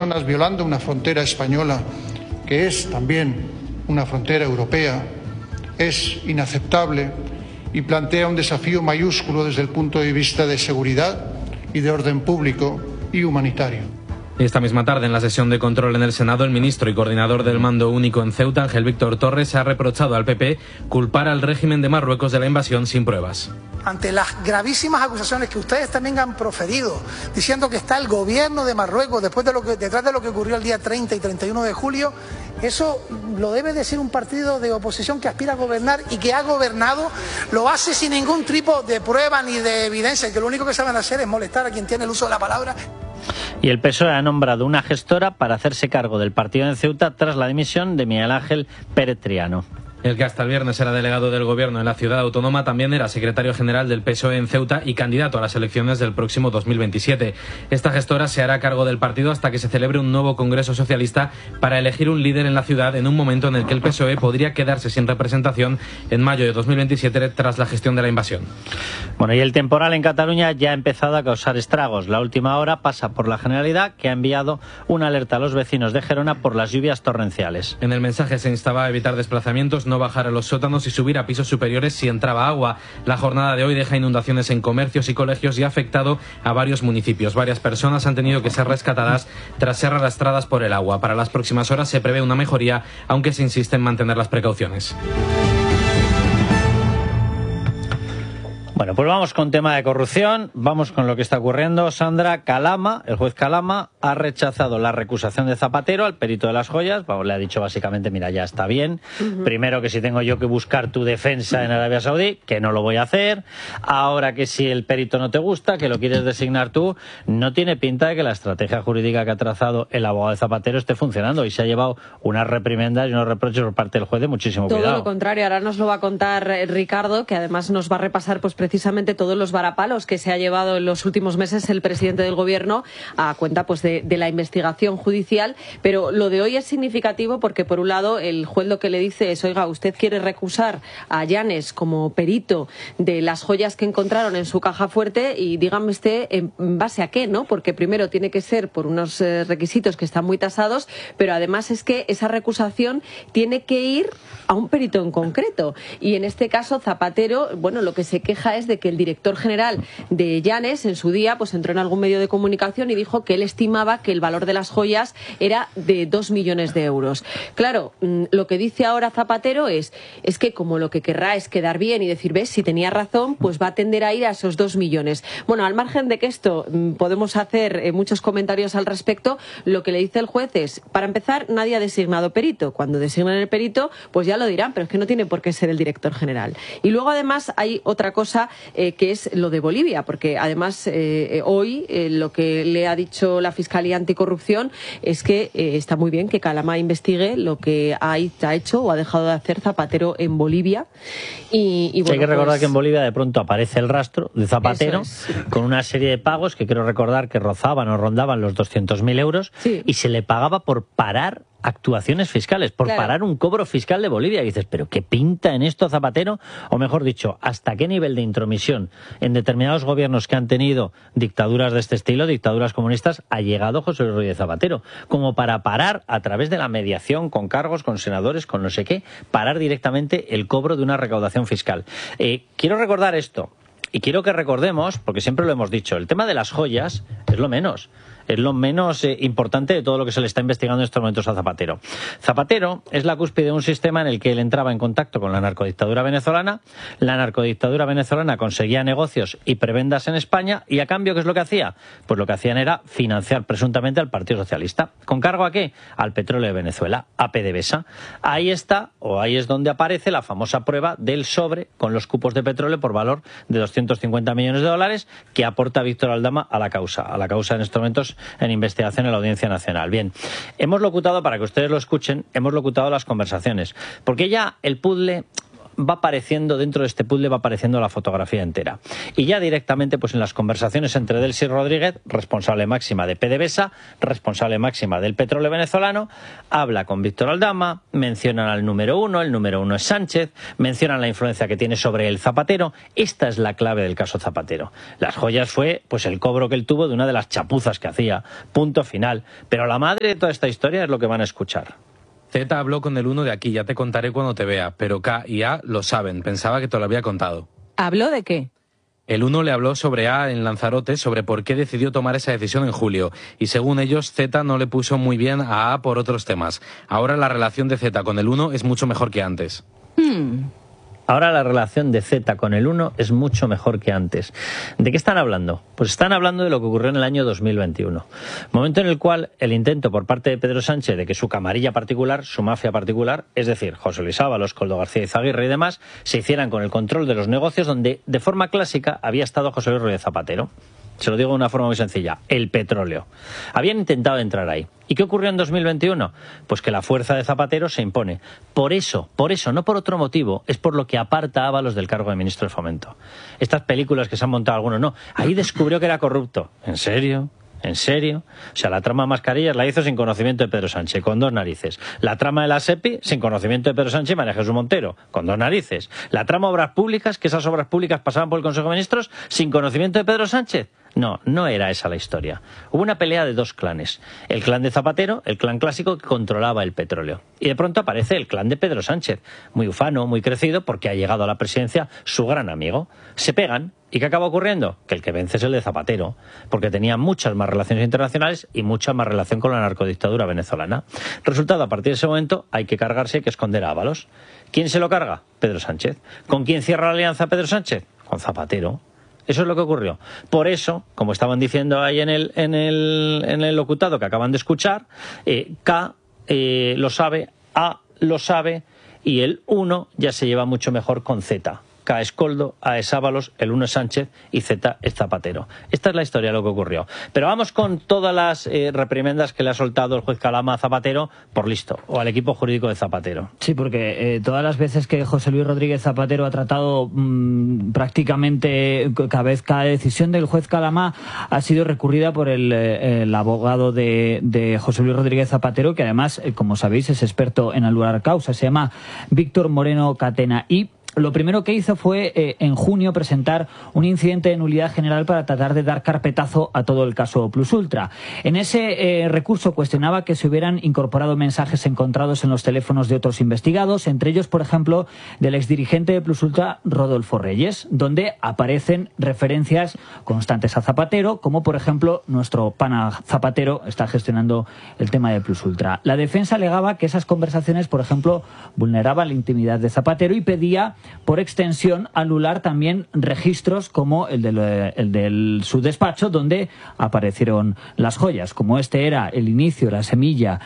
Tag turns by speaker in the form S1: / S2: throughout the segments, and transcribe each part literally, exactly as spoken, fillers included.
S1: personas violando una frontera española, que es también una frontera europea, es inaceptable y plantea un desafío mayúsculo desde el punto de vista de seguridad y de orden público y humanitario.
S2: Esta misma tarde, en la sesión de control en el Senado, el ministro y coordinador del Mando Único en Ceuta, Ángel Víctor Torres, ha reprochado al P P culpar al régimen de Marruecos de la invasión sin pruebas.
S3: Ante las gravísimas acusaciones que ustedes también han proferido, diciendo que está el gobierno de Marruecos después de lo que, detrás de lo que ocurrió el día treinta y treinta y uno de julio, eso lo debe decir un partido de oposición que aspira a gobernar y que ha gobernado, lo hace sin ningún tipo de prueba ni de evidencia, que lo único que saben hacer es molestar a quien tiene el uso de la palabra.
S4: Y el P S O E ha nombrado una gestora para hacerse cargo del partido en Ceuta tras la dimisión de Miguel Ángel Pérez Triano.
S2: El que hasta el viernes era delegado del Gobierno en la ciudad autónoma también era secretario general del P S O E en Ceuta y candidato a las elecciones del próximo dos mil veintisiete. Esta gestora se hará cargo del partido hasta que se celebre un nuevo Congreso Socialista para elegir un líder en la ciudad en un momento en el que el P S O E podría quedarse sin representación en mayo de dos mil veintisiete tras la gestión de la invasión.
S4: Bueno, y el temporal en Cataluña ya ha empezado a causar estragos. La última hora pasa por la Generalidad, que ha enviado una alerta a los vecinos de Gerona por las lluvias torrenciales.
S2: En el mensaje se instaba a evitar desplazamientos, no bajar a los sótanos y subir a pisos superiores si entraba agua. La jornada de hoy deja inundaciones en comercios y colegios y ha afectado a varios municipios. Varias personas han tenido que ser rescatadas tras ser arrastradas por el agua. Para las próximas horas se prevé una mejoría, aunque se insiste en mantener las precauciones.
S4: Bueno, pues vamos con tema de corrupción, vamos con lo que está ocurriendo. Sandra, Calama, el juez Calama, ha rechazado la recusación de Zapatero al perito de las joyas. Vamos, le ha dicho básicamente, mira, ya está bien. Uh-huh. Primero, que si tengo yo que buscar tu defensa en Arabia Saudí, que no lo voy a hacer. Ahora, que si el perito no te gusta, que lo quieres designar tú, no tiene pinta de que la estrategia jurídica que ha trazado el abogado de Zapatero esté funcionando, y se ha llevado unas reprimendas y unos reproches por parte del juez de muchísimo
S5: Todo
S4: cuidado.
S5: Todo lo contrario, ahora nos lo va a contar Ricardo, que además nos va a repasar pues precisamente todos los varapalos que se ha llevado en los últimos meses el presidente del Gobierno a cuenta pues de, de la investigación judicial. Pero lo de hoy es significativo porque, por un lado, el juez lo que le dice es, oiga, usted quiere recusar a Llanes como perito de las joyas que encontraron en su caja fuerte, y dígame usted en base a qué, ¿no? Porque primero tiene que ser por unos eh, requisitos que están muy tasados, pero además es que esa recusación tiene que ir a un perito en concreto. Y en este caso Zapatero, bueno, lo que se queja es de que el director general de Llanes en su día pues entró en algún medio de comunicación y dijo que él estimaba que el valor de las joyas era de dos millones de euros. Claro, lo que dice ahora Zapatero es, es que como lo que querrá es quedar bien y decir, ves, si tenía razón, pues va a tender a ir a esos dos millones. Bueno, al margen de que esto podemos hacer eh, muchos comentarios al respecto, lo que le dice el juez es, para empezar, nadie ha designado perito. Cuando designan el perito, pues ya lo dirán, pero es que no tiene por qué ser el director general. Y luego, además, hay otra cosa eh, que es lo de Bolivia, porque además eh, hoy eh, lo que le ha dicho la Fiscalía Anticorrupción es que eh, está muy bien que Calama investigue lo que ha, ha hecho o ha dejado de hacer Zapatero en Bolivia. Y, y bueno,
S4: hay que recordar
S5: pues...
S4: que en Bolivia de pronto aparece el rastro de Zapatero es. con una serie de pagos que creo recordar que rozaban o rondaban los doscientos mil euros, sí. y se le pagaba por parar actuaciones fiscales, por claro. parar un cobro fiscal de Bolivia. Y dices, ¿pero qué pinta en esto Zapatero? O mejor dicho, ¿hasta qué nivel de intromisión en determinados gobiernos que han tenido dictaduras de este estilo, dictaduras comunistas, ha llegado José Luis Rodríguez Zapatero? Como para parar, a través de la mediación con cargos, con senadores, con no sé qué, parar directamente el cobro de una recaudación fiscal. Eh, quiero recordar esto, y quiero que recordemos, porque siempre lo hemos dicho, el tema de las joyas es lo menos. Es lo menos eh, importante de todo lo que se le está investigando en estos momentos a Zapatero. Zapatero es la cúspide de un sistema en el que él entraba en contacto con la narcodictadura venezolana, la narcodictadura venezolana conseguía negocios y prebendas en España, y a cambio, ¿qué es lo que hacía? Pues lo que hacían era financiar presuntamente al Partido Socialista. ¿Con cargo a qué? Al petróleo de Venezuela, a PDVSA. Ahí está, o ahí es donde aparece la famosa prueba del sobre con los cupos de petróleo por valor de doscientos cincuenta millones de dólares que aporta Víctor Aldama a la causa, a la causa en estos momentos en investigación en la Audiencia Nacional. Bien, hemos locutado, para que ustedes lo escuchen, hemos locutado las conversaciones, porque ya el puzzle va apareciendo, dentro de este puzzle va apareciendo la fotografía entera. Y ya directamente, pues en las conversaciones entre Delcy Rodríguez, responsable máxima de PDVSA, responsable máxima del petróleo venezolano, habla con Víctor Aldama, mencionan al número uno, el número uno es Sánchez, mencionan la influencia que tiene sobre el Zapatero. Esta es la clave del caso Zapatero. Las joyas fue pues el cobro que él tuvo de una de las chapuzas que hacía, punto final. Pero la madre de toda esta historia es lo que van a escuchar.
S2: Z habló con el uno de aquí, ya te contaré cuando te vea, pero K y A lo saben, pensaba que te lo había contado.
S6: ¿Habló de qué?
S2: El uno le habló sobre A en Lanzarote, sobre por qué decidió tomar esa decisión en julio, y según ellos, Z no le puso muy bien a A por otros temas. Ahora la relación de Z con el uno es mucho mejor que antes.
S6: Hmm.
S4: Ahora la relación de Z con el uno es mucho mejor que antes. ¿De qué están hablando? Pues están hablando de lo que ocurrió en el año dos mil veintiuno. Momento en el cual el intento por parte de Pedro Sánchez de que su camarilla particular, su mafia particular, es decir, José Luis Ábalos, Koldo García Izaguirre y demás, se hicieran con el control de los negocios donde de forma clásica había estado José Luis Rodríguez Zapatero. Se lo digo de una forma muy sencilla, el petróleo. Habían intentado entrar ahí. ¿Y qué ocurrió en dos mil veintiuno? Pues que la fuerza de Zapatero se impone. Por eso, por eso, no por otro motivo, es por lo que aparta a Ábalos del cargo de ministro de Fomento. Estas películas que se han montado algunos, no. Ahí descubrió que era corrupto. ¿En serio? ¿En serio? O sea, la trama de mascarillas la hizo sin conocimiento de Pedro Sánchez, con dos narices. La trama de la SEPI, sin conocimiento de Pedro Sánchez y María Jesús Montero, con dos narices. La trama de obras públicas, que esas obras públicas pasaban por el Consejo de Ministros, sin conocimiento de Pedro Sánchez. No, no era esa la historia. Hubo una pelea de dos clanes. El clan de Zapatero, el clan clásico que controlaba el petróleo. Y de pronto aparece el clan de Pedro Sánchez, muy ufano, muy crecido, porque ha llegado a la presidencia su gran amigo. Se pegan. ¿Y qué acaba ocurriendo? Que el que vence es el de Zapatero, porque tenía muchas más relaciones internacionales y mucha más relación con la narcodictadura venezolana. Resultado, a partir de ese momento hay que cargarse, hay que esconder a Ábalos. ¿Quién se lo carga? Pedro Sánchez. ¿Con quién cierra la alianza Pedro Sánchez? Con Zapatero. Eso es lo que ocurrió. Por eso, como estaban diciendo ahí en el, en el, en el locutado que acaban de escuchar, eh, K eh, lo sabe, A lo sabe y el uno ya se lleva mucho mejor con Z. K es Koldo, A es Ábalos, el uno es Sánchez y Z es Zapatero. Esta es la historia de lo que ocurrió. Pero vamos con todas las eh, reprimendas que le ha soltado el juez Calama a Zapatero por listo, o al equipo jurídico de Zapatero.
S7: Sí, porque eh, todas las veces que José Luis Rodríguez Zapatero ha tratado mmm, prácticamente cada vez cada decisión del juez Calama ha sido recurrida por el, eh, el abogado de, de José Luis Rodríguez Zapatero, que además, eh, como sabéis, es experto en anular causas. Se llama Víctor Moreno Catena y lo primero que hizo fue, eh, en junio, presentar un incidente de nulidad general para tratar de dar carpetazo a todo el caso Plus Ultra. En ese eh, recurso cuestionaba que se hubieran incorporado mensajes encontrados en los teléfonos de otros investigados, entre ellos, por ejemplo, del exdirigente de Plus Ultra, Rodolfo Reyes, donde aparecen referencias constantes a Zapatero, como, por ejemplo, nuestro pana Zapatero está gestionando el tema de Plus Ultra. La defensa alegaba que esas conversaciones, por ejemplo, vulneraban la intimidad de Zapatero y pedía, por extensión, anular también registros como el de, el de su despacho, donde aparecieron las joyas. Como este era el inicio, la semilla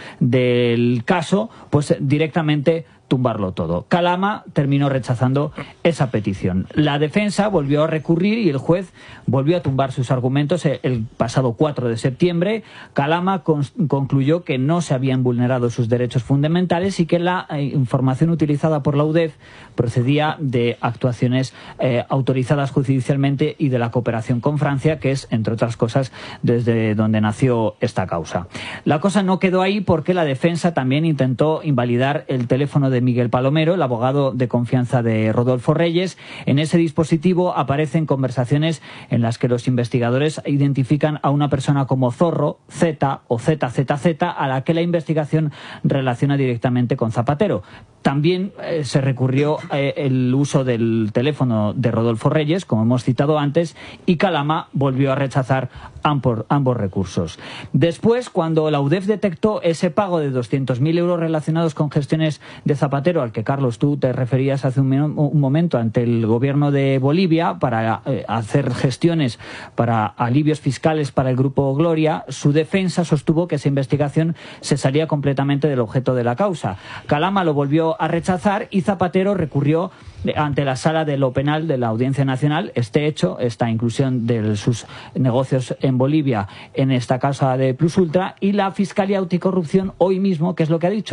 S7: del caso, pues directamente tumbarlo todo. Calama terminó rechazando esa petición. La defensa volvió a recurrir y el juez volvió a tumbar sus argumentos el pasado cuatro de septiembre. Calama con, concluyó que no se habían vulnerado sus derechos fundamentales y que la eh, información utilizada por la U D E F procedía de actuaciones eh, autorizadas judicialmente y de la cooperación con Francia, que es, entre otras cosas, desde donde nació esta causa. La cosa no quedó ahí porque la defensa también intentó invalidar el teléfono de Miguel Palomero, el abogado de confianza de Rodolfo Reyes. En ese dispositivo aparecen conversaciones en las que los investigadores identifican a una persona como Zorro, Z o Z Z Z, a la que la investigación relaciona directamente con Zapatero. También eh, se recurrió eh, el uso del teléfono de Rodolfo Reyes, como hemos citado antes, y Calama volvió a rechazar ambos, ambos recursos. Después, cuando la U D E F detectó ese pago de doscientos mil euros relacionados con gestiones de Zapatero, al que, Carlos, tú te referías hace un, un momento ante el gobierno de Bolivia para eh, hacer gestiones para alivios fiscales para el Grupo Gloria, su defensa sostuvo que esa investigación se salía completamente del objeto de la causa. Calama lo volvió a rechazar y Zapatero recurrió ante la Sala de lo Penal de la Audiencia Nacional este hecho, esta inclusión de sus negocios en Bolivia en esta causa de Plus Ultra, y la Fiscalía Anticorrupción hoy mismo, ¿qué es lo que ha dicho?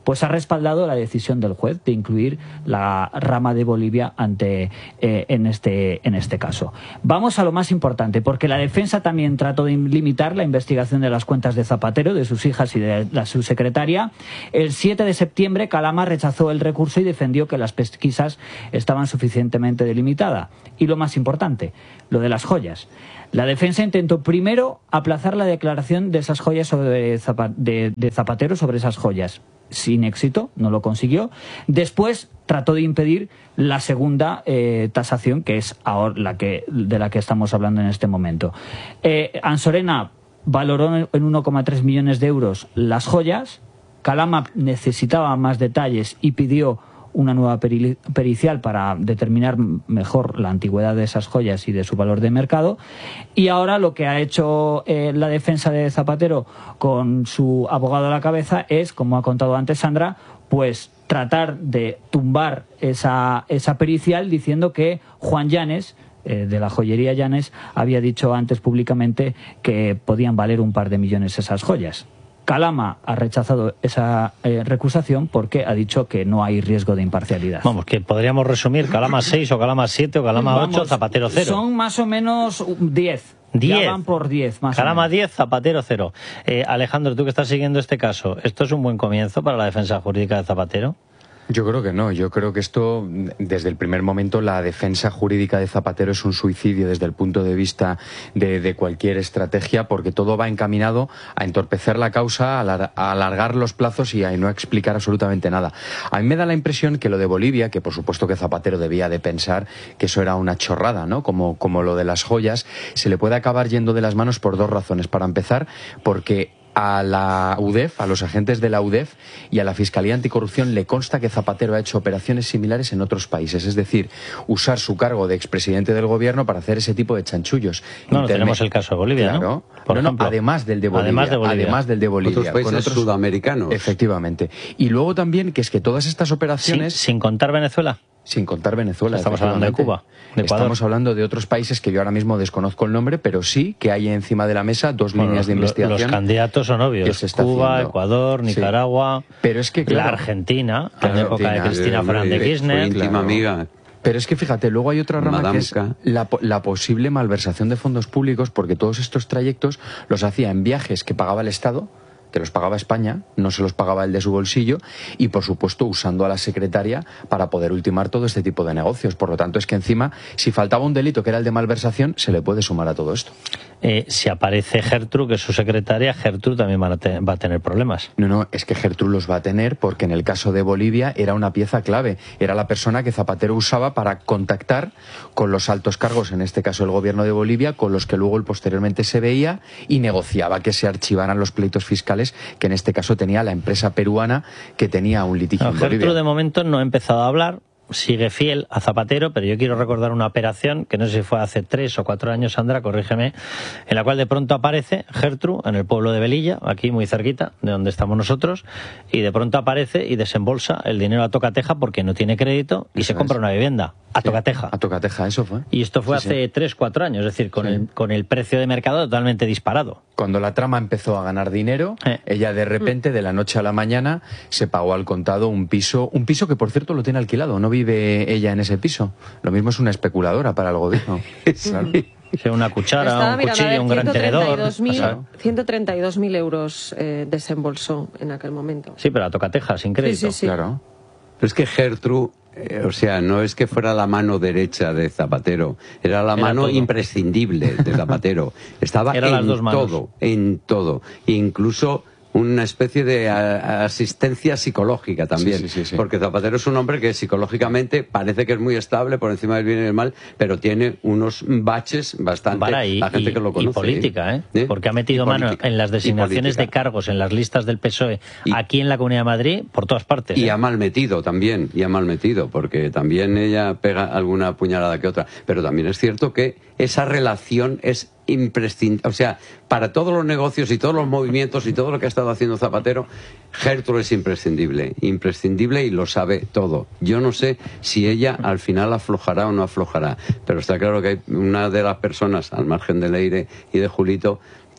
S7: pues ha respaldado la decisión del juez de incluir la rama de Bolivia ante eh, en este en este caso. Vamos a lo más importante, porque la defensa también trató de limitar la investigación de las cuentas de Zapatero, de sus hijas y de la subsecretaria. El siete de septiembre, Calama rechazó el recurso y defendió que las pesquisas estaban suficientemente delimitadas. Y lo más importante, lo de las joyas. La defensa intentó primero aplazar la declaración de esas joyas sobre Zapa- de, de Zapatero sobre esas joyas. Sin éxito, no lo consiguió. Después trató de impedir la segunda eh, tasación, que es ahora la que, de la que estamos hablando en este momento. Eh, Ansorena valoró en uno coma tres millones de euros las joyas. Calama necesitaba más detalles y pidió una nueva peri pericial para determinar mejor la antigüedad de esas joyas y de su valor de mercado. Y ahora lo que ha hecho eh, la defensa de Zapatero con su abogado a la cabeza es, como ha contado antes Sandra, pues tratar de tumbar esa, esa pericial diciendo que Juan Llanes, eh, de la joyería Llanes, había dicho antes públicamente que podían valer un par de millones esas joyas. Calama ha rechazado esa eh, recusación porque ha dicho que no hay riesgo de imparcialidad.
S4: Vamos, que podríamos resumir Calama seis o Calama siete o Calama ocho, Zapatero cero.
S7: Son más o menos diez.
S4: diez.
S7: Ya van por diez, más
S4: Calama
S7: o menos.
S4: diez, Zapatero cero. Eh, Alejandro, tú que estás siguiendo este caso, ¿esto es un buen comienzo para la defensa jurídica de Zapatero?
S6: Yo creo que no, yo creo que esto, desde el primer momento, la defensa jurídica de Zapatero es un suicidio desde el punto de vista de, de cualquier estrategia, porque todo va encaminado a entorpecer la causa, a, alar, a alargar los plazos y a no explicar absolutamente nada. A mí me da la impresión que lo de Bolivia, que por supuesto que Zapatero debía de pensar que eso era una chorrada, ¿no? Como, como lo de las joyas, se le puede acabar yendo de las manos por dos razones. Para empezar, porque a la U D E F, a los agentes de la U D E F y a la Fiscalía Anticorrupción le consta que Zapatero ha hecho operaciones similares en otros países, es decir, usar su cargo de expresidente del gobierno para hacer ese tipo de chanchullos.
S4: No, no tenemos el caso de Bolivia,
S6: claro,
S4: ¿no?
S6: Por no, no, además del de Bolivia.
S4: Además de Bolivia.
S6: Además del de Bolivia.
S8: Otros países
S6: con otros
S8: sudamericanos.
S6: Efectivamente. Y luego también que es que todas estas operaciones...
S4: Sin, sin contar Venezuela.
S6: Sin contar Venezuela.
S4: Estamos hablando de Cuba, de Ecuador.
S6: Estamos hablando de otros países que yo ahora mismo desconozco el nombre, pero sí que hay encima de la mesa dos
S4: bueno,
S6: líneas de investigación.
S4: Los candidatos son obvios. Cuba,
S6: haciendo.
S4: Ecuador, Nicaragua,
S6: sí. Pero es que, claro,
S4: la Argentina,
S6: claro,
S4: en época de Cristina Fernández de Kirchner.
S8: Fue íntima
S6: claro.
S8: amiga.
S6: Pero es que fíjate, luego hay otra rama
S8: Madame
S6: que es la, la posible malversación de fondos públicos, porque todos estos trayectos los hacía en viajes que pagaba el Estado, que los pagaba España, no se los pagaba el de su bolsillo, y por supuesto usando a la secretaria para poder ultimar todo este tipo de negocios. Por lo tanto, es que encima, si faltaba un delito que era el de malversación, se le puede sumar a todo esto.
S4: Eh, si aparece Gertrude, que es su secretaria, Gertrude también va a, te va a tener problemas.
S6: No, no, es que Gertrude los va a tener porque en el caso de Bolivia era una pieza clave. Era la persona que Zapatero usaba para contactar con los altos cargos, en este caso el gobierno de Bolivia, con los que luego él posteriormente se veía y negociaba que se archivaran los pleitos fiscales que en este caso tenía la empresa peruana que tenía un litigio
S4: No,
S6: en Bolivia.
S4: Gertrude de momento no ha empezado a hablar, sigue fiel a Zapatero, pero yo quiero recordar una operación que no sé si fue hace tres o cuatro años, Sandra, corrígeme, en la cual de pronto aparece Gertrude en el pueblo de Velilla, aquí muy cerquita de donde estamos nosotros, y de pronto aparece y desembolsa el dinero a tocateja porque no tiene crédito y
S6: Eso
S4: se compra
S6: es.
S4: una vivienda a
S6: Sí,
S4: tocateja.
S6: A tocateja, eso fue.
S4: Y esto fue
S6: Sí,
S4: hace
S6: sí.
S4: tres, cuatro años, es decir, con,
S6: Sí.
S4: el, con el precio de mercado totalmente disparado.
S6: Cuando la trama empezó a ganar dinero,
S4: Eh.
S6: ella de repente, de la noche a la mañana, se pagó al contado un piso, un piso que por cierto lo tiene alquilado, no vive ella en ese piso. Lo mismo es una especuladora para el gobierno. Claro.
S4: O sea, una cuchara,
S5: Estaba
S4: un
S5: mirando, a
S4: cuchillo,
S5: ver,
S4: un gran tenedor.
S5: ciento treinta y dos mil euros eh, desembolsó en aquel momento.
S4: Sí, pero a tocateja, sin crédito.
S5: Sí, sí, sí.
S6: Claro.
S8: Pero es que Gertrude, eh, o sea, no es que fuera la mano derecha de Zapatero, era la
S4: Era
S8: mano
S4: todo.
S8: imprescindible de Zapatero. Estaba
S4: Eran las
S8: en
S4: dos manos.
S8: todo, en todo. Incluso una especie de a, asistencia psicológica también.
S6: Sí, sí, sí, sí.
S8: Porque Zapatero es un hombre que psicológicamente parece que es muy estable por encima del bien y del mal, pero tiene unos baches bastante...
S4: Para, y,
S8: la gente
S4: y-
S8: que lo conoce.
S4: y política, ¿eh?
S8: ¿Eh?
S4: Porque ha metido
S8: Y
S4: mano
S8: política.
S4: en las
S8: Y
S4: designaciones de
S8: política.
S4: cargos en las listas del P S O E
S8: Y-
S4: aquí en la Comunidad de Madrid, por todas partes.
S8: Y
S4: ¿eh?
S8: ha mal metido también, y ha mal metido, porque también ella pega alguna puñalada que otra. Pero también es cierto que esa relación es imprescindible. O sea, para todos los negocios y todos los movimientos y todo lo que ha estado haciendo Zapatero, Gertrude es imprescindible. Imprescindible y lo sabe todo. Yo no sé si ella al final aflojará o no aflojará, pero está claro que hay una de las personas, al margen de Leire y de Julito,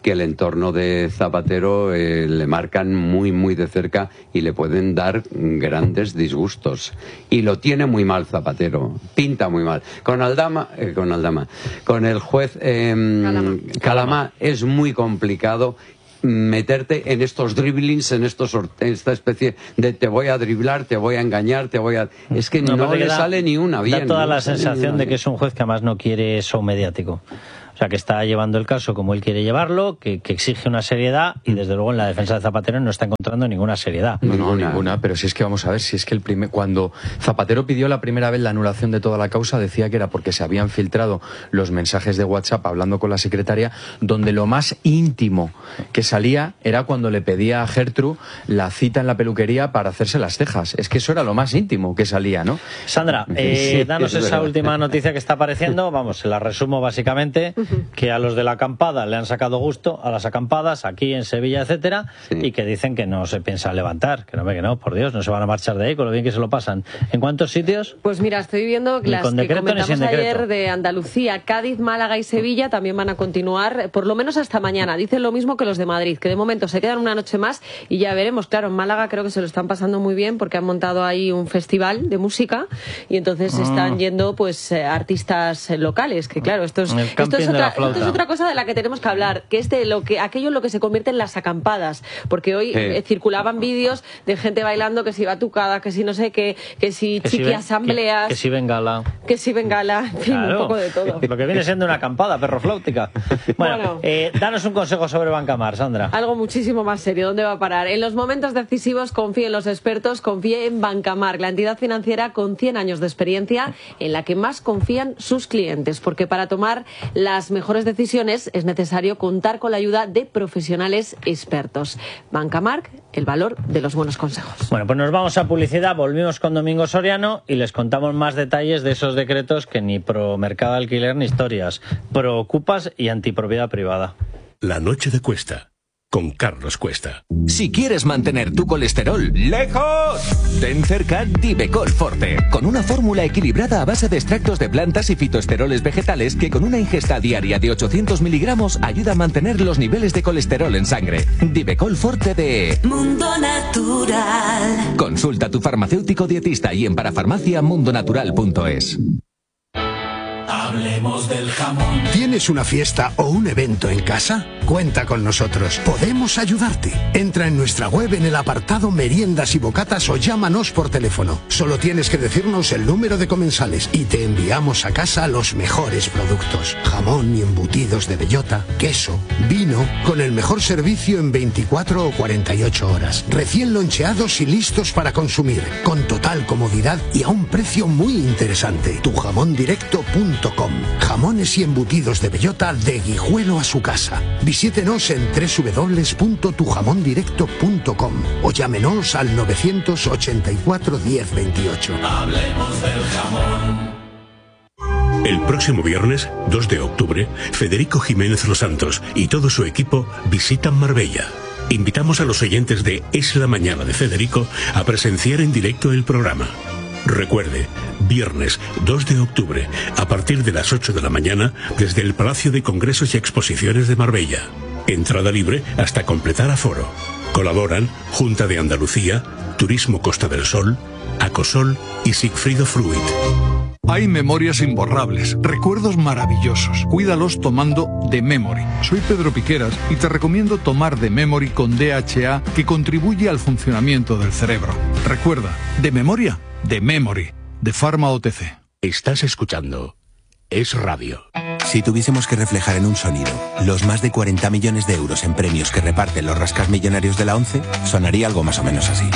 S8: que el entorno de Zapatero eh, le marcan muy, muy de cerca y le pueden dar grandes disgustos. Y lo tiene muy mal Zapatero, pinta muy mal. Con Aldama, eh, con Aldama, con el juez eh, Calama. Calama es muy complicado meterte en estos dribblings, en estos en esta especie de te voy a driblar, te voy a engañar, te voy a... Es que no, no le da, sale ni una bien.
S4: Da toda
S8: no
S4: la sensación de que es un juez que además no quiere show mediático. O sea, que está llevando el caso como él quiere llevarlo, que, que exige una seriedad, y desde luego en la defensa de Zapatero no está encontrando ninguna seriedad.
S6: No, no, ninguna, pero si es que vamos a ver, si es que el primer, cuando Zapatero pidió la primera vez la anulación de toda la causa, decía que era porque se habían filtrado los mensajes de WhatsApp hablando con la secretaria, donde lo más íntimo que salía era cuando le pedía a Gertrude la cita en la peluquería para hacerse las cejas. Es que eso era lo más íntimo que salía, ¿no?
S4: Sandra, eh, sí, danos esa verdad. Última noticia que está apareciendo, vamos, se la resumo básicamente. Que a los de la acampada le han sacado gusto a las acampadas aquí en Sevilla, etcétera, sí. Y que dicen que no se piensa levantar, que no ve que no, por Dios, no se van a marchar de ahí con lo bien que se lo pasan. ¿En cuántos sitios?
S5: Pues mira, estoy viendo
S4: ni
S5: las
S4: con
S5: que
S4: decreto,
S5: comentamos
S4: ni sin
S5: ayer
S4: decreto.
S5: De Andalucía, Cádiz, Málaga y Sevilla también van a continuar, por lo menos hasta mañana. Dicen lo mismo que los de Madrid, que de momento se quedan una noche más y ya veremos. Claro, en Málaga creo que se lo están pasando muy bien porque han montado ahí un festival de música y entonces ah. están yendo pues eh, artistas locales, que claro, esto es, esto es otra... Esto es otra cosa de la que tenemos que hablar, que es de lo que, aquello en lo que se convierte en las acampadas, porque hoy sí. eh, circulaban vídeos de gente bailando que si batucada, que si no sé qué, que si
S4: que
S5: chiqui
S4: si
S5: asambleas,
S4: que, que si bengala,
S5: que si bengala, en fin, claro, un poco de todo.
S4: Lo que viene siendo una acampada, perro flautica. Bueno, bueno eh, danos un consejo sobre Bancamar, Sandra.
S5: Algo muchísimo más serio, ¿dónde va a parar? En los momentos decisivos confíe en los expertos, confíe en Bancamar, la entidad financiera con cien años de experiencia en la que más confían sus clientes, porque para tomar las mejores decisiones es necesario contar con la ayuda de profesionales expertos. Bancamark, el valor de los buenos consejos.
S4: Bueno, pues nos vamos a publicidad, volvimos con Domingo Soriano y les contamos más detalles de esos decretos que ni pro mercado de alquiler ni historias, pro ocupas y antipropiedad privada.
S9: La noche de Cuesta, con Carlos Cuesta.
S10: Si quieres mantener tu colesterol lejos, ten cerca Divecol Forte, con una fórmula equilibrada a base de extractos de plantas y fitoesteroles vegetales que con una ingesta diaria de ochocientos miligramos ayuda a mantener los niveles de colesterol en sangre. Divecol Forte de
S11: Mundo Natural.
S10: Consulta a tu farmacéutico dietista y en parafarmacia mundonatural punto es.
S12: Hablemos del jamón. ¿Tienes una fiesta o un evento en casa? Cuenta con nosotros. Podemos ayudarte. Entra en nuestra web en el apartado meriendas y bocatas o llámanos por teléfono. Solo tienes que decirnos el número de comensales y te enviamos a casa los mejores productos. Jamón y embutidos de bellota, queso, vino, con el mejor servicio en veinticuatro o cuarenta y ocho horas. Recién loncheados y listos para consumir. Con total comodidad y a un precio muy interesante. tu jamón directo punto com. Jamones y embutidos de bellota de Guijuelo a su casa. Visítenos en doble u doble u doble u punto tu jamón directo punto com o llámenos al novecientos ochenta y cuatro diez veintiocho.
S9: Hablemos del jamón. El próximo viernes, dos de octubre, Federico Jiménez Los Santos y todo su equipo visitan Marbella. Invitamos a los oyentes de Es la Mañana de Federico a presenciar en directo el programa. Recuerde, viernes dos de octubre, a partir de las ocho de la mañana, desde el Palacio de Congresos y Exposiciones de Marbella. Entrada libre hasta completar aforo. Colaboran Junta de Andalucía, Turismo Costa del Sol, Acosol y Sigfrido Fruit.
S13: Hay memorias imborrables, recuerdos maravillosos. Cuídalos tomando The Memory. Soy Pedro Piqueras y te recomiendo tomar The Memory con D H A, que contribuye al funcionamiento del cerebro. Recuerda, de memoria, The Memory, de Pharma O T C.
S9: Estás escuchando Es Radio.
S14: Si tuviésemos que reflejar en un sonido los más de cuarenta millones de euros en premios que reparten los rascasmillonarios de la ONCE, sonaría algo más o menos así.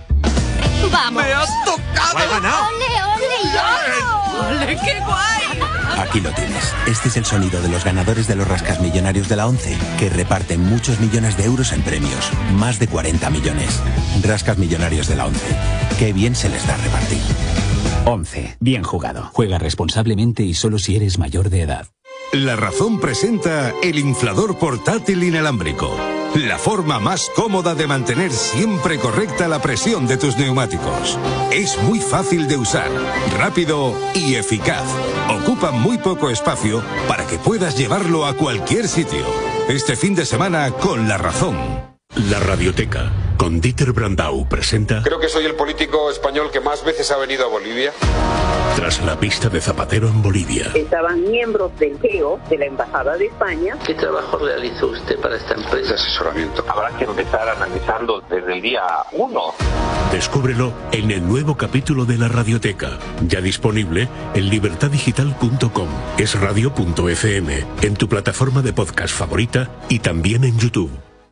S11: ¡Vamos!
S14: ¡Me has tocado!
S11: ¡He ganado! ¡Ole, ole! ¡Yo! ¡Ole, qué guay!
S14: Aquí lo tienes. Este es el sonido de los ganadores de los rascasmillonarios de la ONCE, que reparten muchos millones de euros en premios. Más de cuarenta millones. Rascasmillonarios de la ONCE. Qué bien se les da repartir.
S15: ONCE. Bien jugado. Juega responsablemente y solo si eres mayor de edad.
S16: La Razón presenta el inflador portátil inalámbrico. La forma más cómoda de mantener siempre correcta la presión de tus neumáticos. Es muy fácil de usar, rápido y eficaz. Ocupa muy poco espacio para que puedas llevarlo a cualquier sitio. Este fin de semana con La Razón.
S9: La Radioteca, con Dieter Brandau, presenta...
S17: Creo que soy el político español que más veces ha venido a Bolivia.
S9: Tras la pista de Zapatero en Bolivia.
S18: Estaban miembros del G E O, de la Embajada de España.
S19: ¿Qué trabajo realizó usted para esta empresa?
S17: De asesoramiento.
S20: Habrá que empezar analizando desde el día uno.
S9: Descúbrelo en el nuevo capítulo de La Radioteca, ya disponible en libertad digital punto com, es radio punto efe eme, en tu plataforma de podcast favorita y también en YouTube.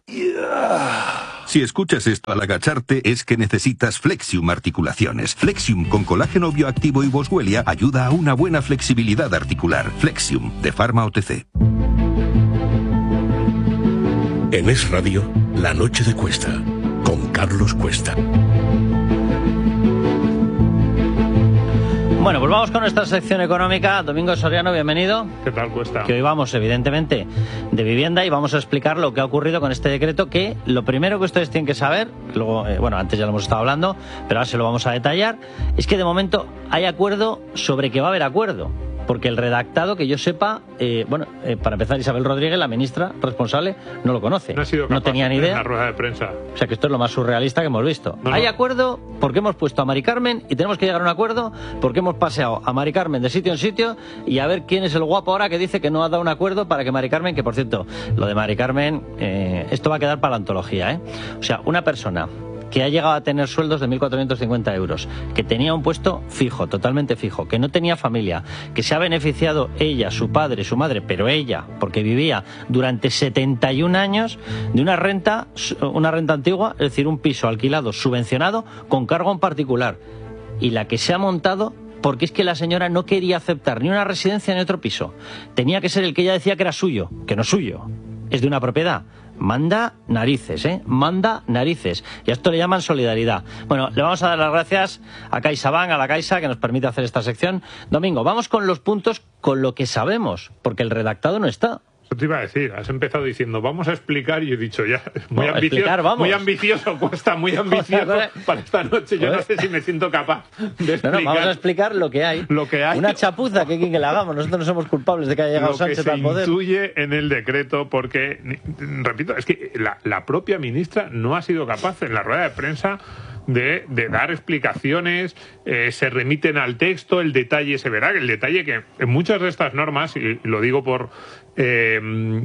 S16: Si escuchas esto al agacharte es que necesitas Flexium Articulaciones. Flexium con colágeno bioactivo y boswellia ayuda a una buena flexibilidad articular. Flexium, de Pharma O T C.
S9: En Es Radio, La Noche de Cuesta, con Carlos Cuesta.
S4: Bueno, pues vamos con nuestra sección económica. Domingo Soriano, bienvenido.
S21: ¿Qué tal, Cuesta?
S4: Que hoy vamos, evidentemente, de vivienda y vamos a explicar lo que ha ocurrido con este decreto, que lo primero que ustedes tienen que saber, luego, eh, bueno, antes ya lo hemos estado hablando, pero ahora se lo vamos a detallar, es que de momento hay acuerdo sobre que va a haber acuerdo. Porque el redactado, que yo sepa, eh, bueno, eh, para empezar, Isabel Rodríguez, la ministra responsable, no lo conoce.
S21: No ha sido capaz
S4: no tenía ni idea.
S21: En la rueda de prensa.
S4: O sea que esto es lo más surrealista que hemos visto. No, Hay no. acuerdo porque hemos puesto a Mari Carmen y tenemos que llegar a un acuerdo porque hemos paseado a Mari Carmen de sitio en sitio y a ver quién es el guapo ahora que dice que no ha dado un acuerdo para que Mari Carmen, que por cierto, lo de Mari Carmen, eh, esto va a quedar para la antología, ¿eh? O sea, una persona que ha llegado a tener sueldos de mil cuatrocientos cincuenta euros, que tenía un puesto fijo, totalmente fijo, que no tenía familia, que se ha beneficiado ella, su padre, su madre, pero ella, porque vivía durante setenta y un años de una renta, una renta antigua, es decir, un piso alquilado, subvencionado, con cargo en particular, y la que se ha montado porque es que la señora no quería aceptar ni una residencia ni otro piso. Tenía que ser el que ella decía que era suyo, que no es suyo, es de una propiedad. Manda narices, ¿eh? Manda narices. Y a esto le llaman solidaridad. Bueno, le vamos a dar las gracias a CaixaBank, a la Caixa, que nos permite hacer esta sección. Domingo, vamos con los puntos con lo que sabemos, porque el redactado no está.
S21: Eso te iba a decir, has empezado diciendo, vamos a explicar, y he dicho ya, muy,
S4: no,
S21: ambicioso,
S4: explicar, vamos.
S21: muy ambicioso, Cuesta, muy ambicioso para esta noche. Yo no sé si me siento capaz de explicar.
S4: No, no, vamos a explicar lo que hay.
S21: Lo que hay.
S4: Una chapuza que, que le hagamos. Nosotros no somos culpables de que haya llegado
S21: lo
S4: Sánchez
S21: que
S4: al poder.
S21: Se intuye en el decreto, porque, repito, es que la, la propia ministra no ha sido capaz en la rueda de prensa De, de dar explicaciones, eh, se remiten al texto, el detalle se verá, el detalle que en muchas de estas normas, y lo digo por eh,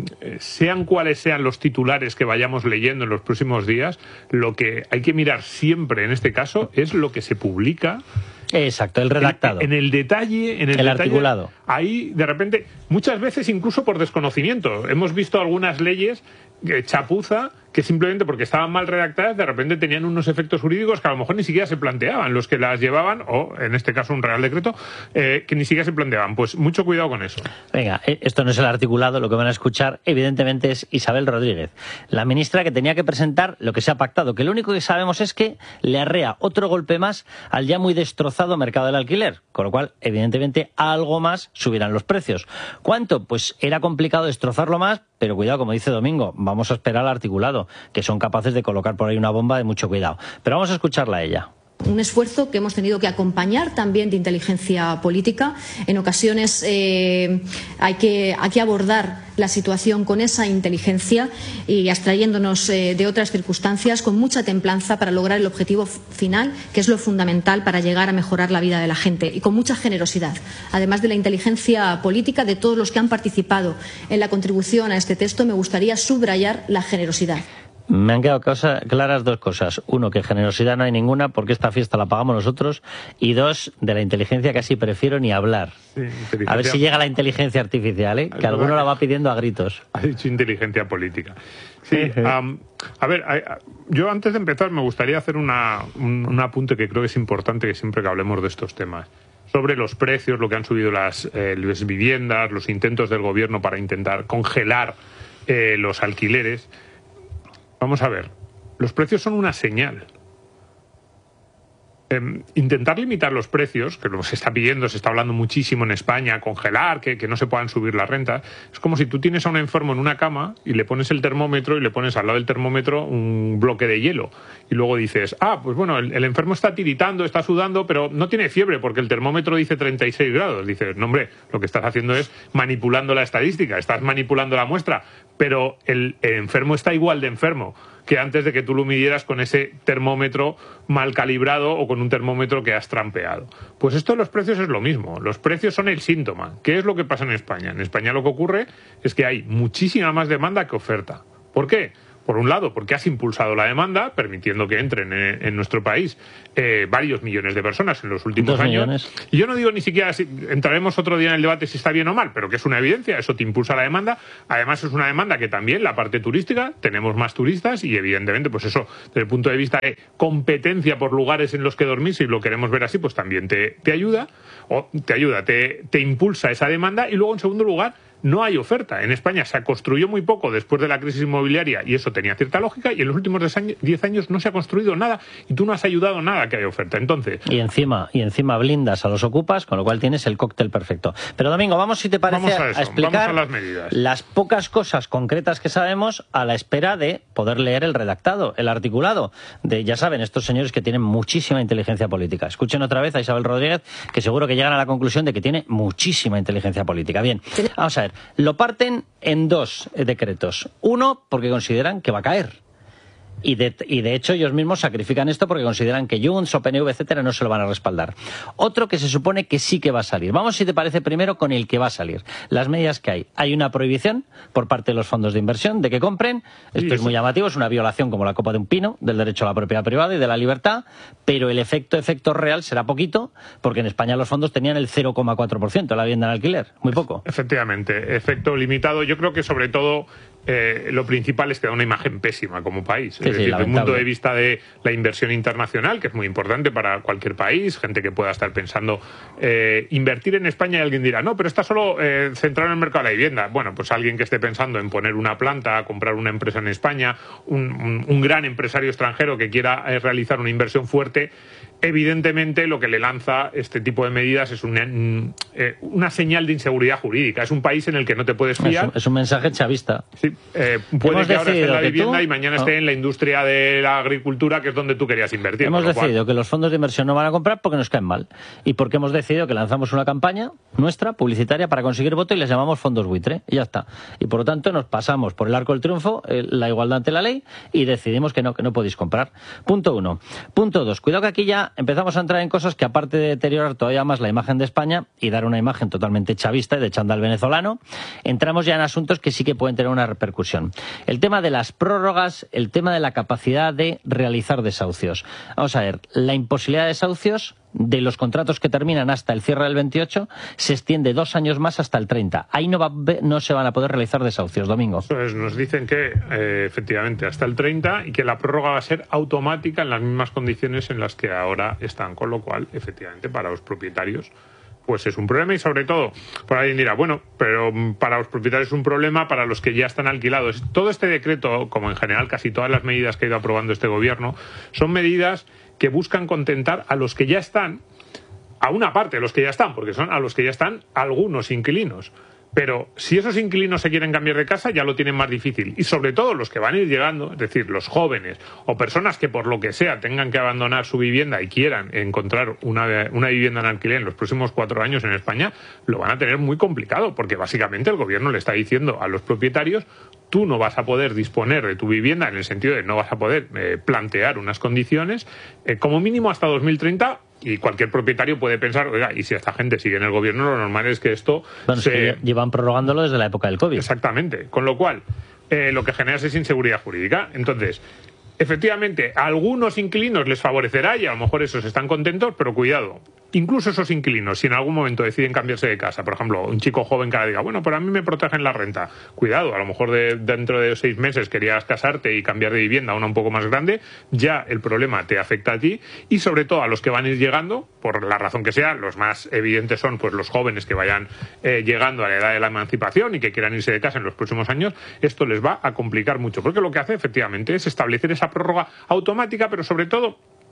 S21: sean cuales sean los titulares que vayamos leyendo en los próximos días, lo que hay que mirar siempre en este caso es lo que se publica.
S4: Exacto, el redactado.
S21: En, en el detalle, en el,
S4: el
S21: detalle,
S4: articulado.
S21: Ahí, de repente, muchas veces incluso por desconocimiento. Hemos visto algunas leyes eh, chapuza que simplemente porque estaban mal redactadas, de repente tenían unos efectos jurídicos que a lo mejor ni siquiera se planteaban los que las llevaban, o en este caso un real decreto, eh, que ni siquiera se planteaban. Pues mucho cuidado con eso.
S4: Venga, esto no es el articulado, lo que van a escuchar evidentemente es Isabel Rodríguez, la ministra que tenía que presentar lo que se ha pactado, que lo único que sabemos es que le arrea otro golpe más al ya muy destrozado mercado del alquiler, con lo cual evidentemente algo más subirán los precios. ¿Cuánto? Pues era complicado destrozarlo más, pero cuidado, como dice Domingo, vamos a esperar al articulado, que son capaces de colocar por ahí una bomba de mucho cuidado. Pero vamos a escucharla a ella.
S22: Un esfuerzo que hemos tenido que acompañar también de inteligencia política. En ocasiones eh, hay, que, hay que abordar la situación con esa inteligencia y abstrayéndonos eh, de otras circunstancias con mucha templanza para lograr el objetivo final, que es lo fundamental para llegar a mejorar la vida de la gente, y con mucha generosidad. Además de la inteligencia política de todos los que han participado en la contribución a este texto, me gustaría subrayar la generosidad.
S4: Me han quedado cosa, claras dos cosas. Uno, que generosidad no hay ninguna porque esta fiesta la pagamos nosotros. Y dos, de la inteligencia casi prefiero ni hablar. Sí, a ver si llega la inteligencia artificial, ¿eh? Que alguno la va pidiendo a gritos.
S21: Ha dicho inteligencia política. Sí, um, a ver, yo antes de empezar me gustaría hacer una, un, un apunte que creo que es importante que siempre que hablemos de estos temas. Sobre los precios, lo que han subido las, eh, las viviendas, los intentos del gobierno para intentar congelar eh, los alquileres. Vamos a ver, los precios son una señal. Eh, intentar limitar los precios, que lo se está pidiendo, se está hablando muchísimo en España, congelar, que, que no se puedan subir las rentas, es como si tú tienes a un enfermo en una cama y le pones el termómetro y le pones al lado del termómetro un bloque de hielo. Y luego dices, ah, pues bueno, el, el enfermo está tiritando, está sudando, pero no tiene fiebre porque el termómetro dice treinta y seis grados. Dices, no hombre, lo que estás haciendo es manipulando la estadística, estás manipulando la muestra. pero el, el enfermo está igual de enfermo que antes de que tú lo midieras con ese termómetro mal calibrado o con un termómetro que has trampeado. Pues esto de los precios es lo mismo. Los precios son el síntoma. ¿Qué es lo que pasa en España? En España lo que ocurre es que hay muchísima más demanda que oferta. ¿Por qué? Por un lado, porque has impulsado la demanda, permitiendo que entren en, en nuestro país eh, varios millones de personas en los últimos
S4: Dos
S21: años.
S4: millones.
S21: Y yo no digo ni siquiera, si, entraremos otro día en el debate si está bien o mal, pero que es una evidencia, eso te impulsa la demanda. Además es una demanda que también, la parte turística, tenemos más turistas y evidentemente, pues eso, desde el punto de vista de competencia por lugares en los que dormir, si lo queremos ver así, pues también te, te ayuda, o te ayuda, te, te impulsa esa demanda. Y luego, en segundo lugar, no hay oferta. En España se construyó muy poco después de la crisis inmobiliaria y eso tenía cierta lógica, y en los últimos diez años no se ha construido nada y tú no has ayudado nada a que haya oferta. Entonces,
S4: y encima y encima blindas a los ocupas, con lo cual tienes el cóctel perfecto. Pero Domingo, vamos, si te parece,
S21: vamos a, eso,
S4: a explicar
S21: vamos a las medidas.
S4: Las pocas cosas concretas que sabemos a la espera de poder leer el redactado, el articulado de, ya saben, estos señores que tienen muchísima inteligencia política. Escuchen otra vez a Isabel Rodríguez, que seguro que llegan a la conclusión de que tiene muchísima inteligencia política. Bien, vamos a ver, lo parten en dos decretos. Uno, porque consideran que va a caer. Y de, y de hecho ellos mismos sacrifican esto porque consideran que Junts o P N V, etcétera, no se lo van a respaldar. Otro que se supone que sí que va a salir. Vamos, si te parece, primero con el que va a salir. Las medidas que hay. Hay una prohibición por parte de los fondos de inversión de que compren. Esto sí, es muy llamativo, es una violación como la copa de un pino del derecho a la propiedad privada y de la libertad, pero el efecto efecto real será poquito, porque en España los fondos tenían el cero coma cuatro por ciento de la vivienda en alquiler. Muy poco.
S21: Efectivamente, efecto limitado. Yo creo que sobre todo Eh, lo principal es que da una imagen pésima como país.
S4: Sí,
S21: es
S4: sí,
S21: decir, desde el punto
S4: lamentable.
S21: de vista de la inversión internacional, que es muy importante para cualquier país, gente que pueda estar pensando eh, invertir en España, y alguien dirá, no, pero está solo eh, centrado en el mercado de la vivienda. Bueno, pues alguien que esté pensando en poner una planta, comprar una empresa en España, un, un, un gran empresario extranjero que quiera eh, realizar una inversión fuerte, evidentemente lo que le lanza este tipo de medidas es una, eh, una señal de inseguridad jurídica. Es un país en el que no te puedes fiar.
S4: Es un, es un mensaje chavista.
S21: Sí, eh, puede
S4: Hemos
S21: que ahora esté en la
S4: decidido que
S21: vivienda
S4: tú-
S21: y mañana
S4: no.
S21: esté en la industria de la agricultura, que es donde tú querías invertir.
S4: Hemos
S21: con lo cual-
S4: decidido que los fondos de inversión no van a comprar porque nos caen mal. Y porque hemos decidido que lanzamos una campaña nuestra, publicitaria, para conseguir voto y les llamamos fondos buitre. Y ya está. Y por lo tanto nos pasamos por el arco del triunfo, eh, la igualdad ante la ley, y decidimos que no, que no podéis comprar. Punto uno. Punto dos. Cuidado que aquí ya empezamos a entrar en cosas que, aparte de deteriorar todavía más la imagen de España y dar una imagen totalmente chavista y de chándal venezolano, entramos ya en asuntos que sí que pueden tener una repercusión. El tema de las prórrogas, el tema de la capacidad de realizar desahucios. Vamos a ver, la imposibilidad de desahucios de los contratos que terminan hasta el cierre del veintiocho se extiende dos años más hasta el treinta. Ahí no, va, no se van a poder realizar desahucios, Domingo.
S21: Pues nos dicen que eh, efectivamente hasta el treinta, y que la prórroga va a ser automática en las mismas condiciones en las que ahora están, con lo cual efectivamente para los propietarios pues es un problema. Y sobre todo, por alguien dirá, bueno, pero para los propietarios es un problema, para los que ya están alquilados. Todo este decreto, como en general casi todas las medidas que ha ido aprobando este gobierno, son medidas que buscan contentar a los que ya están, a una parte de los que ya están, porque son a los que ya están algunos inquilinos. Pero si esos inquilinos se quieren cambiar de casa, ya lo tienen más difícil. Y sobre todo los que van a ir llegando, es decir, los jóvenes o personas que por lo que sea tengan que abandonar su vivienda y quieran encontrar una, una vivienda en alquiler en los próximos cuatro años en España, lo van a tener muy complicado, porque básicamente el gobierno le está diciendo a los propietarios: tú no vas a poder disponer de tu vivienda, en el sentido de no vas a poder eh, plantear unas condiciones, eh, como mínimo hasta dos mil treinta. Y cualquier propietario puede pensar, oiga, y si esta gente sigue en el gobierno, lo normal es que esto
S4: Bueno,
S21: se...
S4: es que llevan prorrogándolo desde la época del COVID.
S21: Exactamente. Con lo cual, eh, lo que genera es inseguridad jurídica. Entonces, efectivamente, a algunos inquilinos les favorecerá y a lo mejor esos están contentos, pero cuidado. Incluso esos inquilinos, si en algún momento deciden cambiarse de casa, por ejemplo, un chico joven que ahora diga, bueno, pero a mí me protegen la renta. Cuidado, a lo mejor de, dentro de seis meses querías casarte y cambiar de vivienda a una un poco más grande, ya el problema te afecta a ti, y sobre todo a los que van a ir llegando, por la razón que sea. Los más evidentes son pues los jóvenes que vayan eh, llegando a la edad de la emancipación y que quieran irse de casa en los próximos años. Esto les va a complicar mucho, porque lo que hace efectivamente es establecer esa prórroga automática, pero sobre todo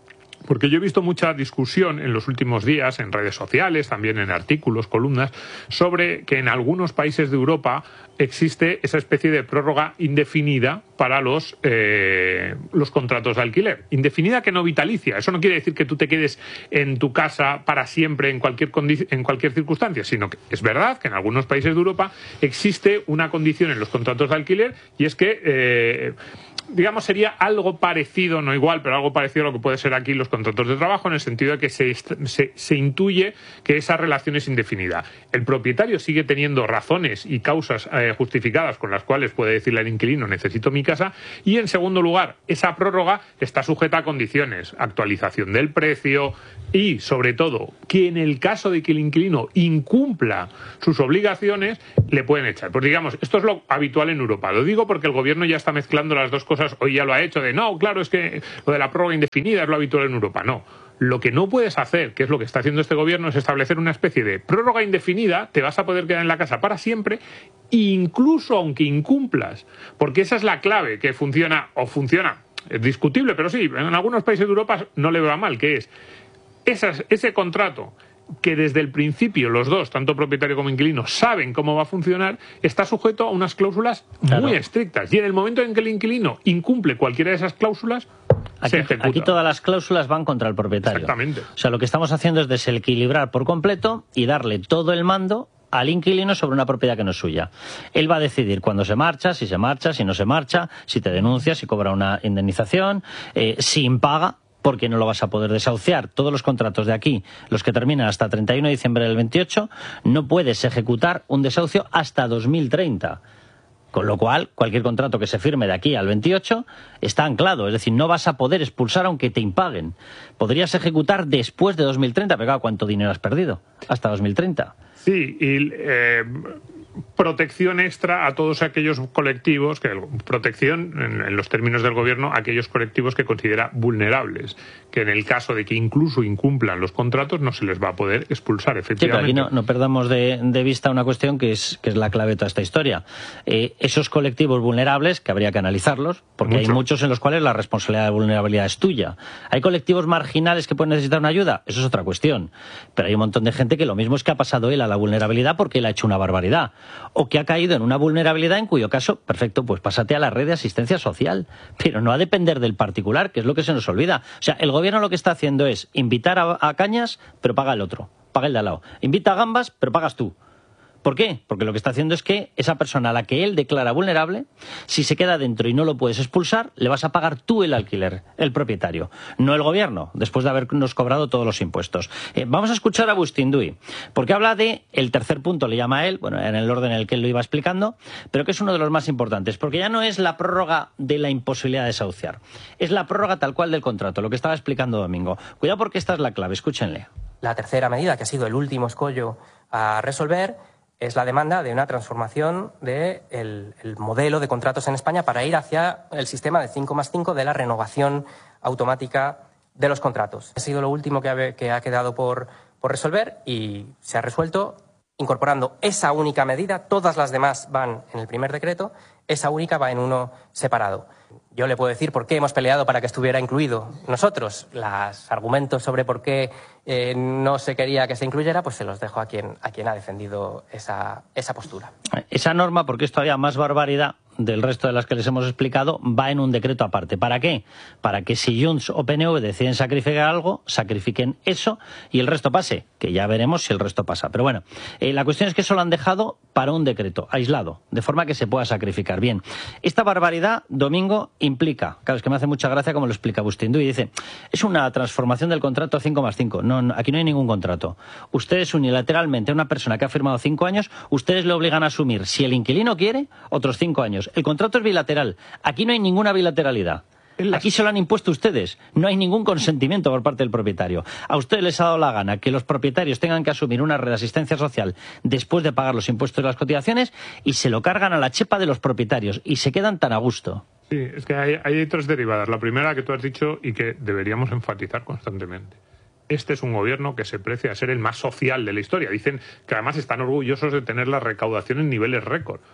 S21: Porque yo he visto mucha discusión en los últimos días, en redes sociales, también en artículos, columnas, sobre que en algunos países de Europa existe esa especie de prórroga indefinida para los, eh, los contratos de alquiler. Indefinida que no vitalicia. Eso no quiere decir que tú te quedes en tu casa para siempre en cualquier, en cualquier circunstancia, sino que es verdad que en algunos países de Europa existe una condición en los contratos de alquiler y es que... Eh, digamos, sería algo parecido, no igual, pero algo parecido a lo que puede ser aquí los contratos de trabajo, en el sentido de que se, se, se intuye que esa relación es indefinida. El propietario sigue teniendo razones y causas eh, justificadas con las cuales puede decirle al inquilino necesito mi casa, y en segundo lugar, esa prórroga está sujeta a condiciones, actualización del precio y, sobre todo, que en el caso de que el inquilino incumpla sus obligaciones, le pueden echar. Pues digamos, esto es lo habitual en Europa. Lo digo porque el gobierno ya está mezclando las dos cosas. Hoy ya lo ha hecho de no, claro, es que lo de la prórroga indefinida es lo habitual en Europa. No. Lo que no puedes hacer, que es lo que está haciendo este gobierno, es establecer una especie de prórroga indefinida, te vas a poder quedar en la casa para siempre, incluso aunque incumplas. Porque esa es la clave, que funciona, o funciona, es discutible, pero sí, en algunos países de Europa no le va mal, que es esas, ese contrato que desde el principio los dos, tanto propietario como inquilino, saben cómo va a funcionar, está sujeto a unas cláusulas claro. muy estrictas. Y en el momento en que el inquilino incumple cualquiera de esas cláusulas,
S4: aquí,
S21: se ejecuta.
S4: Aquí todas las cláusulas van contra el propietario.
S21: Exactamente.
S4: O sea, lo que estamos haciendo es desequilibrar por completo y darle todo el mando al inquilino sobre una propiedad que no es suya. Él va a decidir cuándo se marcha, si se marcha, si no se marcha, si te denuncia, si cobra una indemnización, eh, si impaga, porque no lo vas a poder desahuciar. Todos los contratos de aquí, los que terminan hasta treinta y uno de diciembre del veintiocho, no puedes ejecutar un desahucio hasta dos mil treinta. Con lo cual, cualquier contrato que se firme de aquí al veintiocho está anclado. Es decir, no vas a poder expulsar aunque te impaguen. Podrías ejecutar después de dos mil treinta, pero claro, ¿cuánto dinero has perdido? Hasta dos mil treinta.
S21: Sí, y... Eh... protección extra a todos aquellos colectivos, que protección en, en los términos del gobierno, a aquellos colectivos que considera vulnerables, que en el caso de que incluso incumplan los contratos no se les va a poder expulsar, efectivamente.
S4: Sí, pero aquí no, no perdamos de, de vista una cuestión que es, que es la clave de toda esta historia. Eh, esos colectivos vulnerables, que habría que analizarlos, porque Mucho. hay muchos en los cuales la responsabilidad de vulnerabilidad es tuya. Hay colectivos marginales que pueden necesitar una ayuda, eso es otra cuestión. Pero hay un montón de gente que lo mismo es que ha pasado él a la vulnerabilidad porque él ha hecho una barbaridad. O que ha caído en una vulnerabilidad, en cuyo caso, perfecto, pues pásate a la red de asistencia social. Pero no a depender del particular, que es lo que se nos olvida. O sea, el gobierno lo que está haciendo es invitar a, a cañas, pero paga el otro, paga el de al lado. Invita a gambas, pero pagas tú. ¿Por qué? Porque lo que está haciendo es que esa persona a la que él declara vulnerable, si se queda dentro y no lo puedes expulsar, le vas a pagar tú el alquiler, el propietario, no el gobierno, después de habernos cobrado todos los impuestos. Eh, vamos a escuchar a Bustinduy, porque habla de el tercer punto, le llama a él, bueno, en el orden en el que él lo iba explicando, pero que es uno de los más importantes, porque ya no es la prórroga de la imposibilidad de desahuciar, es la prórroga tal cual del contrato, lo que estaba explicando Domingo. Cuidado porque esta es la clave, escúchenle.
S1: La tercera medida, que ha sido el último escollo a resolver, es la demanda de una transformación del de el modelo de contratos en España para ir hacia el sistema de cinco más cinco de la renovación automática de los contratos. Ha sido lo último que ha, que ha quedado por, por resolver y se ha resuelto incorporando esa única medida. Todas las demás van en el primer decreto, esa única va en uno separado. Yo le puedo decir por qué hemos peleado para que estuviera incluido nosotros. Los argumentos sobre por qué eh, no se quería que se incluyera, pues se los dejo a quien, a quien ha defendido esa, esa postura.
S4: Esa norma, porque es todavía más barbaridad del resto de las que les hemos explicado, va en un decreto aparte. ¿Para qué? Para que si Junts o P N V deciden sacrificar algo, sacrifiquen eso y el resto pase, que ya veremos si el resto pasa. Pero bueno, eh, la cuestión es que eso lo han dejado para un decreto, aislado, de forma que se pueda sacrificar. Bien, esta barbaridad, Domingo, implica, claro, es que me hace mucha gracia como lo explica Bustinduy, y dice, es una transformación del contrato cinco más cinco. No, no, aquí no hay ningún contrato. Ustedes unilateralmente, a una persona que ha firmado cinco años, ustedes le obligan a asumir, si el inquilino quiere, otros cinco años. El contrato es bilateral. Aquí no hay ninguna bilateralidad. Aquí se lo han impuesto ustedes. No hay ningún consentimiento por parte del propietario. A ustedes les ha dado la gana que los propietarios tengan que asumir una red de asistencia social después de pagar los impuestos y las cotizaciones y se lo cargan a la chepa de los propietarios y se quedan tan a gusto.
S21: Sí, es que hay, hay tres derivadas. La primera que tú has dicho y que deberíamos enfatizar constantemente. Este es un gobierno que se precia a ser el más social de la historia. Dicen que además están orgullosos de tener la recaudación en niveles récord.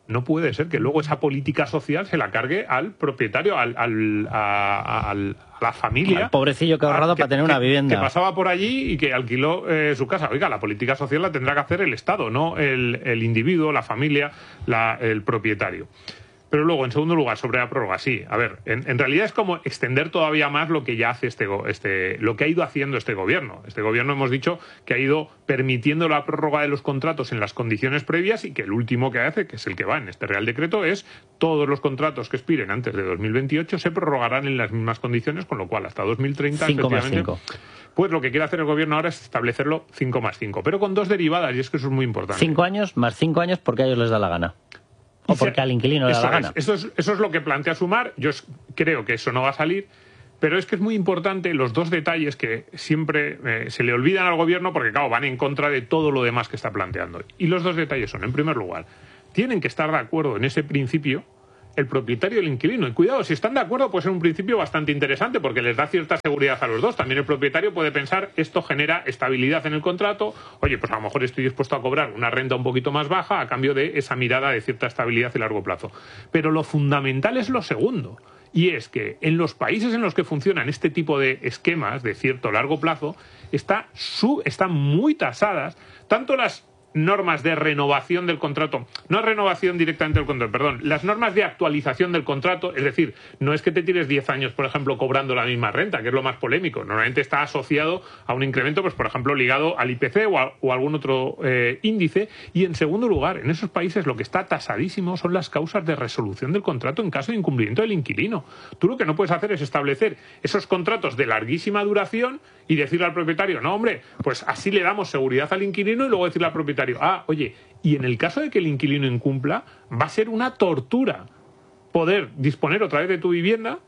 S21: no puede ser que luego esa política social se la cargue al propietario, al, al, a, al a la familia.
S4: Al pobrecillo que ha ahorrado
S21: que,
S4: para tener una
S21: que,
S4: vivienda.
S21: Que pasaba por allí y que alquiló eh, su casa. Oiga, la política social la tendrá que hacer el Estado, no el, el individuo, la familia, la, el propietario. Pero luego, en segundo lugar, sobre la prórroga, sí. A ver, en, en realidad es como extender todavía más lo que ya hace este, este, lo que ha ido haciendo este gobierno. Este gobierno hemos dicho que ha ido permitiendo la prórroga de los contratos en las condiciones previas y que el último que hace, que es el que va en este Real Decreto, es todos los contratos que expiren antes de dos mil veintiocho se prorrogarán en las mismas condiciones, con lo cual hasta dos mil treinta,
S4: cinco más cinco.
S21: Pues lo que quiere hacer el gobierno ahora es establecerlo cinco más cinco, pero con dos derivadas, y es que eso es muy importante.
S4: Cinco años más cinco años porque a ellos les da la gana. O porque al inquilino le da la gana.
S21: Es, eso, es, eso es lo que plantea Sumar. Yo es, creo que eso no va a salir, pero es que es muy importante los dos detalles que siempre eh, se le olvidan al gobierno porque, claro, van en contra de todo lo demás que está planteando. Y los dos detalles son, en primer lugar, tienen que estar de acuerdo en ese principio el propietario y el inquilino. Y cuidado, si están de acuerdo puede ser un principio bastante interesante porque les da cierta seguridad a los dos. También el propietario puede pensar, esto genera estabilidad en el contrato, oye, pues a lo mejor estoy dispuesto a cobrar una renta un poquito más baja a cambio de esa mirada de cierta estabilidad y largo plazo. Pero lo fundamental es lo segundo, y es que en los países en los que funcionan este tipo de esquemas de cierto largo plazo, está sub, están muy tasadas tanto las normas de renovación del contrato, no renovación directamente del contrato, perdón, las normas de actualización del contrato, es decir, no es que te tires diez años, por ejemplo, cobrando la misma renta, que es lo más polémico, normalmente está asociado a un incremento, pues por ejemplo, ligado al I P C o a, o a algún otro eh, índice, y en segundo lugar, en esos países lo que está tasadísimo son las causas de resolución del contrato en caso de incumplimiento del inquilino. Tú lo que no puedes hacer es establecer esos contratos de larguísima duración y decirle al propietario, no hombre, pues así le damos seguridad al inquilino, y luego decirle al propietario, ah, oye, y en el caso de que el inquilino incumpla, va a ser una tortura poder disponer otra vez de tu vivienda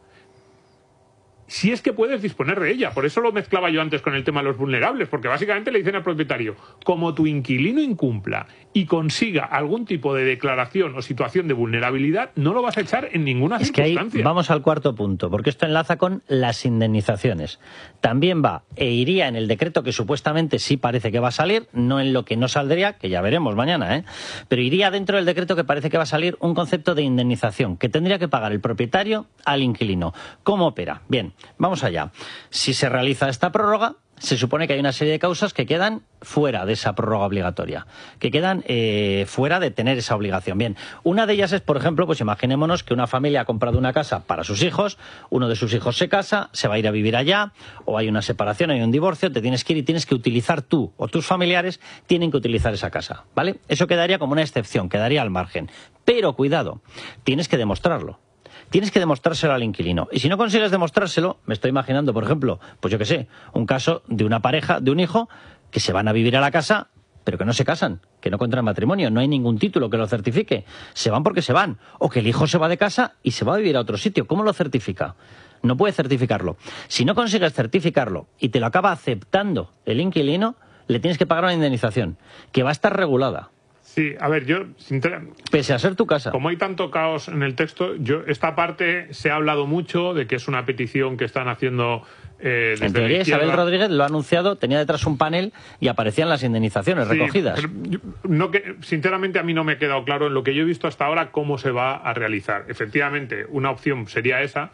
S21: si es que puedes disponer de ella. Por eso lo mezclaba yo antes con el tema de los vulnerables, porque básicamente le dicen al propietario, como tu inquilino incumpla y consiga algún tipo de declaración o situación de vulnerabilidad, no lo vas a echar en ninguna
S4: es
S21: circunstancia.
S4: Que ahí vamos al cuarto punto, porque esto enlaza con las indemnizaciones. También va, e iría en el decreto que supuestamente sí parece que va a salir, no en lo que no saldría, que ya veremos mañana, ¿eh? Pero iría dentro del decreto que parece que va a salir un concepto de indemnización, que tendría que pagar el propietario al inquilino. ¿Cómo opera? Bien, vamos allá. Si se realiza esta prórroga, se supone que hay una serie de causas que quedan fuera de esa prórroga obligatoria, que quedan eh, fuera de tener esa obligación. Bien, una de ellas es, por ejemplo, pues imaginémonos que una familia ha comprado una casa para sus hijos, uno de sus hijos se casa, se va a ir a vivir allá, o hay una separación, hay un divorcio, te tienes que ir y tienes que utilizar tú o tus familiares tienen que utilizar esa casa, ¿vale? Eso quedaría como una excepción, quedaría al margen. Pero cuidado, tienes que demostrarlo. Tienes que demostrárselo al inquilino. Y si no consigues demostrárselo, me estoy imaginando, por ejemplo, pues yo qué sé, un caso de una pareja, de un hijo, que se van a vivir a la casa, pero que no se casan, que no contraen matrimonio, no hay ningún título que lo certifique. Se van porque se van. O que el hijo se va de casa y se va a vivir a otro sitio. ¿Cómo lo certifica? No puede certificarlo. Si no consigues certificarlo y te lo acaba aceptando el inquilino, le tienes que pagar una indemnización, que va a estar regulada.
S21: Sí, a ver, yo...
S4: Pese a ser tu casa.
S21: Como hay tanto caos en el texto, yo esta parte se ha hablado mucho de que es una petición que están haciendo eh, desde
S4: en teoría,
S21: la izquierda.
S4: Isabel Rodríguez lo ha anunciado, tenía detrás un panel y aparecían las indemnizaciones
S21: sí,
S4: recogidas.
S21: Pero yo, no que, sinceramente, a mí no me ha quedado claro en lo que yo he visto hasta ahora cómo se va a realizar. Efectivamente, una opción sería esa.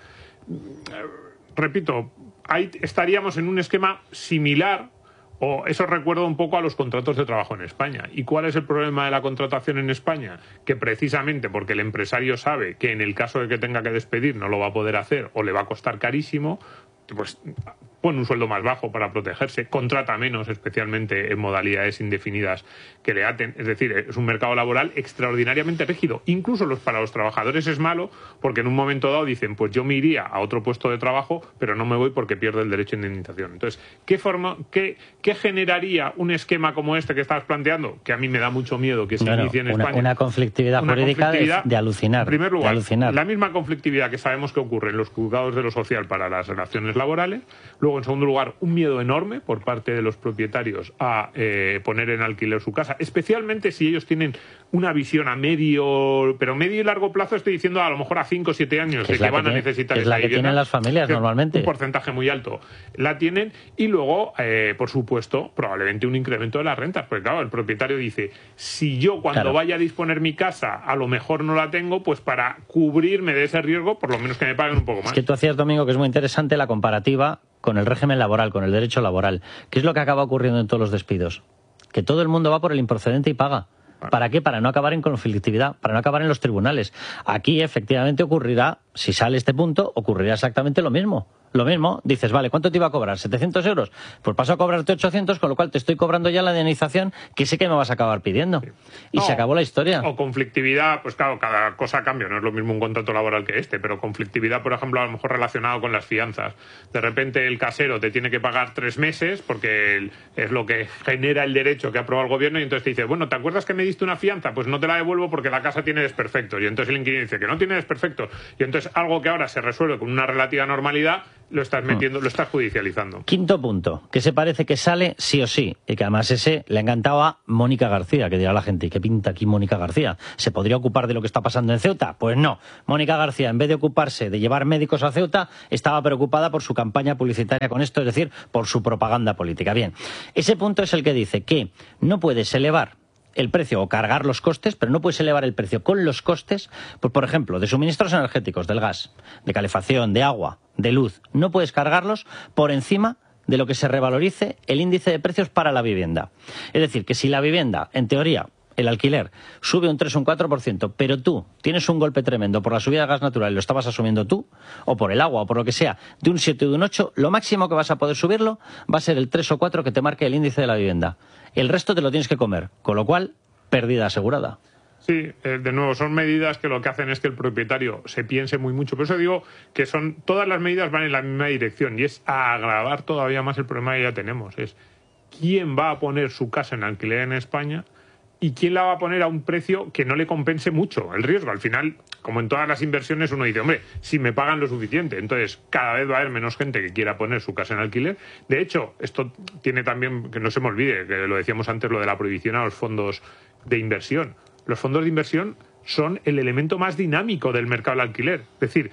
S21: Repito, ahí estaríamos en un esquema similar. O eso recuerda un poco a los contratos de trabajo en España. ¿Y cuál es el problema de la contratación en España? Que precisamente porque el empresario sabe que en el caso de que tenga que despedir no lo va a poder hacer o le va a costar carísimo, pues pone un sueldo más bajo para protegerse, contrata menos, especialmente en modalidades indefinidas que le aten. Es decir, es un mercado laboral extraordinariamente rígido. Incluso los, para los trabajadores es malo porque en un momento dado dicen, pues yo me iría a otro puesto de trabajo, pero no me voy porque pierdo el derecho a indemnización. Entonces, ¿qué, forma, qué, qué generaría un esquema como este que estabas planteando? Que a mí me da mucho miedo que se
S4: bueno,
S21: inicie en
S4: una,
S21: España.
S4: Una conflictividad
S21: una
S4: jurídica
S21: conflictividad,
S4: de, de alucinar.
S21: En primer lugar,
S4: de alucinar.
S21: la misma conflictividad que sabemos que ocurre en los juzgados de lo social para las relaciones laborales. Luego, en segundo lugar, un miedo enorme por parte de los propietarios a eh, poner en alquiler su casa, especialmente si ellos tienen una visión a medio, pero medio y largo plazo, estoy diciendo a lo mejor a cinco o siete años de que, que van
S4: que
S21: a necesitar
S4: que es
S21: esa
S4: la que
S21: vivienda,
S4: tienen las familias normalmente.
S21: Un porcentaje muy alto la tienen, y luego, eh, por supuesto, probablemente un incremento de las rentas, porque claro, el propietario dice, si yo cuando claro. vaya a disponer mi casa a lo mejor no la tengo, pues para cubrirme de ese riesgo, por lo menos que me paguen un poco más.
S4: Es que tú hacías, Domingo, que es muy interesante la comparativa con el régimen laboral, con el derecho laboral. ¿Qué es lo que acaba ocurriendo en todos los despidos? Que todo el mundo va por el improcedente y paga. ¿Para qué? Para no acabar en conflictividad, para no acabar en los tribunales. Aquí, efectivamente, ocurrirá, si sale este punto, ocurrirá exactamente lo mismo. Lo mismo, dices, vale, ¿cuánto te iba a cobrar? ¿setecientos euros? Pues paso a cobrarte ochocientos, con lo cual te estoy cobrando ya la indemnización que sé que me vas a acabar pidiendo. Sí. Y no, se acabó la historia.
S21: O conflictividad, pues claro, cada cosa cambia, no es lo mismo un contrato laboral que este, pero conflictividad, por ejemplo, a lo mejor relacionado con las fianzas. De repente el casero te tiene que pagar tres meses porque es lo que genera el derecho que ha aprobado el gobierno, y entonces te dice, bueno, ¿te acuerdas que me diste una fianza? Pues no te la devuelvo porque la casa tiene desperfectos. Y entonces el inquilino dice que no tiene desperfectos. Y entonces algo que ahora se resuelve con una relativa normalidad, lo estás metiendo, lo estás judicializando.
S4: Quinto punto, que se parece que sale sí o sí, y que además ese le ha encantado a Mónica García, que dirá la gente, ¿y qué pinta aquí Mónica García? ¿Se podría ocupar de lo que está pasando en Ceuta? Pues no, Mónica García, en vez de ocuparse de llevar médicos a Ceuta, estaba preocupada por su campaña publicitaria con esto, es decir, por su propaganda política. Bien, ese punto es el que dice que no puedes elevar el precio o cargar los costes, pero no puedes elevar el precio con los costes, pues, por ejemplo, de suministros energéticos, del gas, de calefacción, de agua, de luz. No puedes cargarlos por encima de lo que se revalorice el índice de precios para la vivienda. Es decir, que si la vivienda, en teoría, el alquiler sube un tres o un cuatro por ciento, pero tú tienes un golpe tremendo por la subida del gas natural y lo estabas asumiendo tú, o por el agua, o por lo que sea, de un siete o de un ocho, lo máximo que vas a poder subirlo va a ser el tres o cuatro que te marque el índice de la vivienda. El resto te lo tienes que comer, con lo cual, pérdida asegurada.
S21: Sí, eh, de nuevo, son medidas que lo que hacen es que el propietario se piense muy mucho. Por eso digo que son todas las medidas van en la misma dirección, y es a agravar todavía más el problema que ya tenemos. Es quién va a poner su casa en alquiler en España y quién la va a poner a un precio que no le compense mucho el riesgo. Al final, como en todas las inversiones, uno dice, hombre, si me pagan lo suficiente, entonces cada vez va a haber menos gente que quiera poner su casa en alquiler. De hecho, esto tiene también, que no se me olvide, que lo decíamos antes, lo de la prohibición a los fondos de inversión. Los fondos de inversión son el elemento más dinámico del mercado del alquiler. Es decir,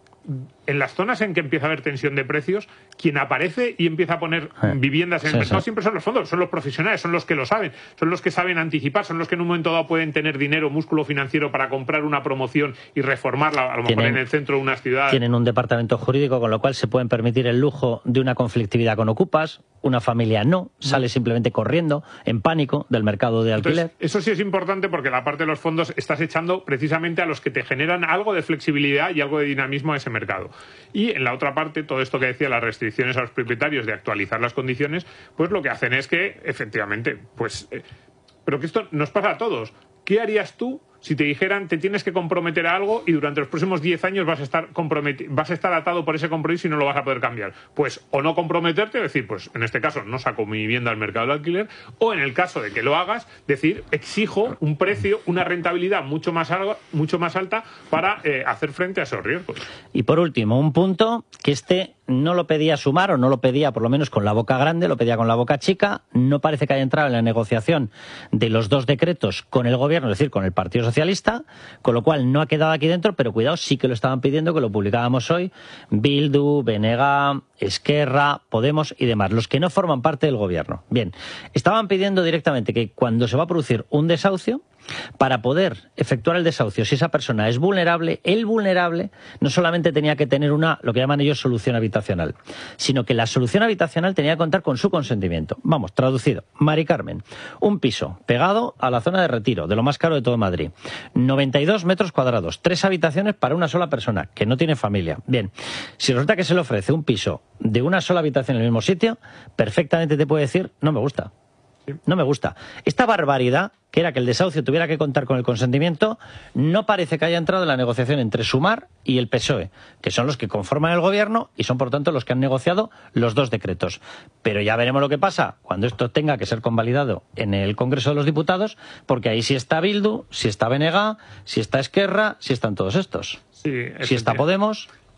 S21: en las zonas en que empieza a haber tensión de precios, quien aparece y empieza a poner viviendas en el sí, mercado sí. siempre son los fondos, son los profesionales, son los que lo saben, son los que saben anticipar, son los que en un momento dado pueden tener dinero, músculo financiero para comprar una promoción y reformarla, a lo mejor tienen, en el centro de una ciudad.
S4: Tienen un departamento jurídico, con lo cual se pueden permitir el lujo de una conflictividad con ocupas, una familia no, sale simplemente corriendo, en pánico, del mercado de alquiler.
S21: Entonces, eso sí es importante, porque la parte de los fondos estás echando precisamente a los que te generan algo de flexibilidad y algo de dinamismo a ese mercado. Y en la otra parte, todo esto que decía, las restricciones a los propietarios de actualizar las condiciones, pues lo que hacen es que, efectivamente, pues... Eh, pero que esto nos pasa a todos. ¿Qué harías tú si te dijeran te tienes que comprometer a algo y durante los próximos diez años vas a estar comprometi- vas a estar atado por ese compromiso y no lo vas a poder cambiar? Pues o no comprometerte, decir, pues en este caso no saco mi vivienda al mercado del alquiler, o en el caso de que lo hagas, decir, exijo un precio, una rentabilidad mucho más alta, mucho más alta para eh, hacer frente a esos riesgos.
S4: Y por último, un punto que este no lo pedía Sumar, o no lo pedía por lo menos con la boca grande, lo pedía con la boca chica, no parece que haya entrado en la negociación de los dos decretos con el gobierno, es decir, con el Partido Socialista, con lo cual no ha quedado aquí dentro, pero cuidado, sí que lo estaban pidiendo, que lo publicábamos hoy, Bildu, B N G, Esquerra, Podemos y demás, los que no forman parte del gobierno. Bien, estaban pidiendo directamente que cuando se va a producir un desahucio, para poder efectuar el desahucio, si esa persona es vulnerable, el vulnerable no solamente tenía que tener una, lo que llaman ellos, solución habitacional, sino que la solución habitacional tenía que contar con su consentimiento. Vamos, traducido, Mari Carmen, un piso pegado a la zona de Retiro, de lo más caro de todo Madrid, noventa y dos metros cuadrados, tres habitaciones para una sola persona, que no tiene familia. Bien, si resulta que se le ofrece un piso de una sola habitación en el mismo sitio, perfectamente te puede decir, no me gusta. No me gusta. Esta barbaridad, que era que el desahucio tuviera que contar con el consentimiento, no parece que haya entrado en la negociación entre Sumar y el P S O E, que son los que conforman el gobierno y son, por tanto, los que han negociado los dos decretos. Pero ya veremos lo que pasa cuando esto tenga que ser convalidado en el Congreso de los Diputados, porque ahí sí está Bildu, sí está B N G, sí está Esquerra, sí están todos estos.
S21: Sí,
S4: si está Podemos...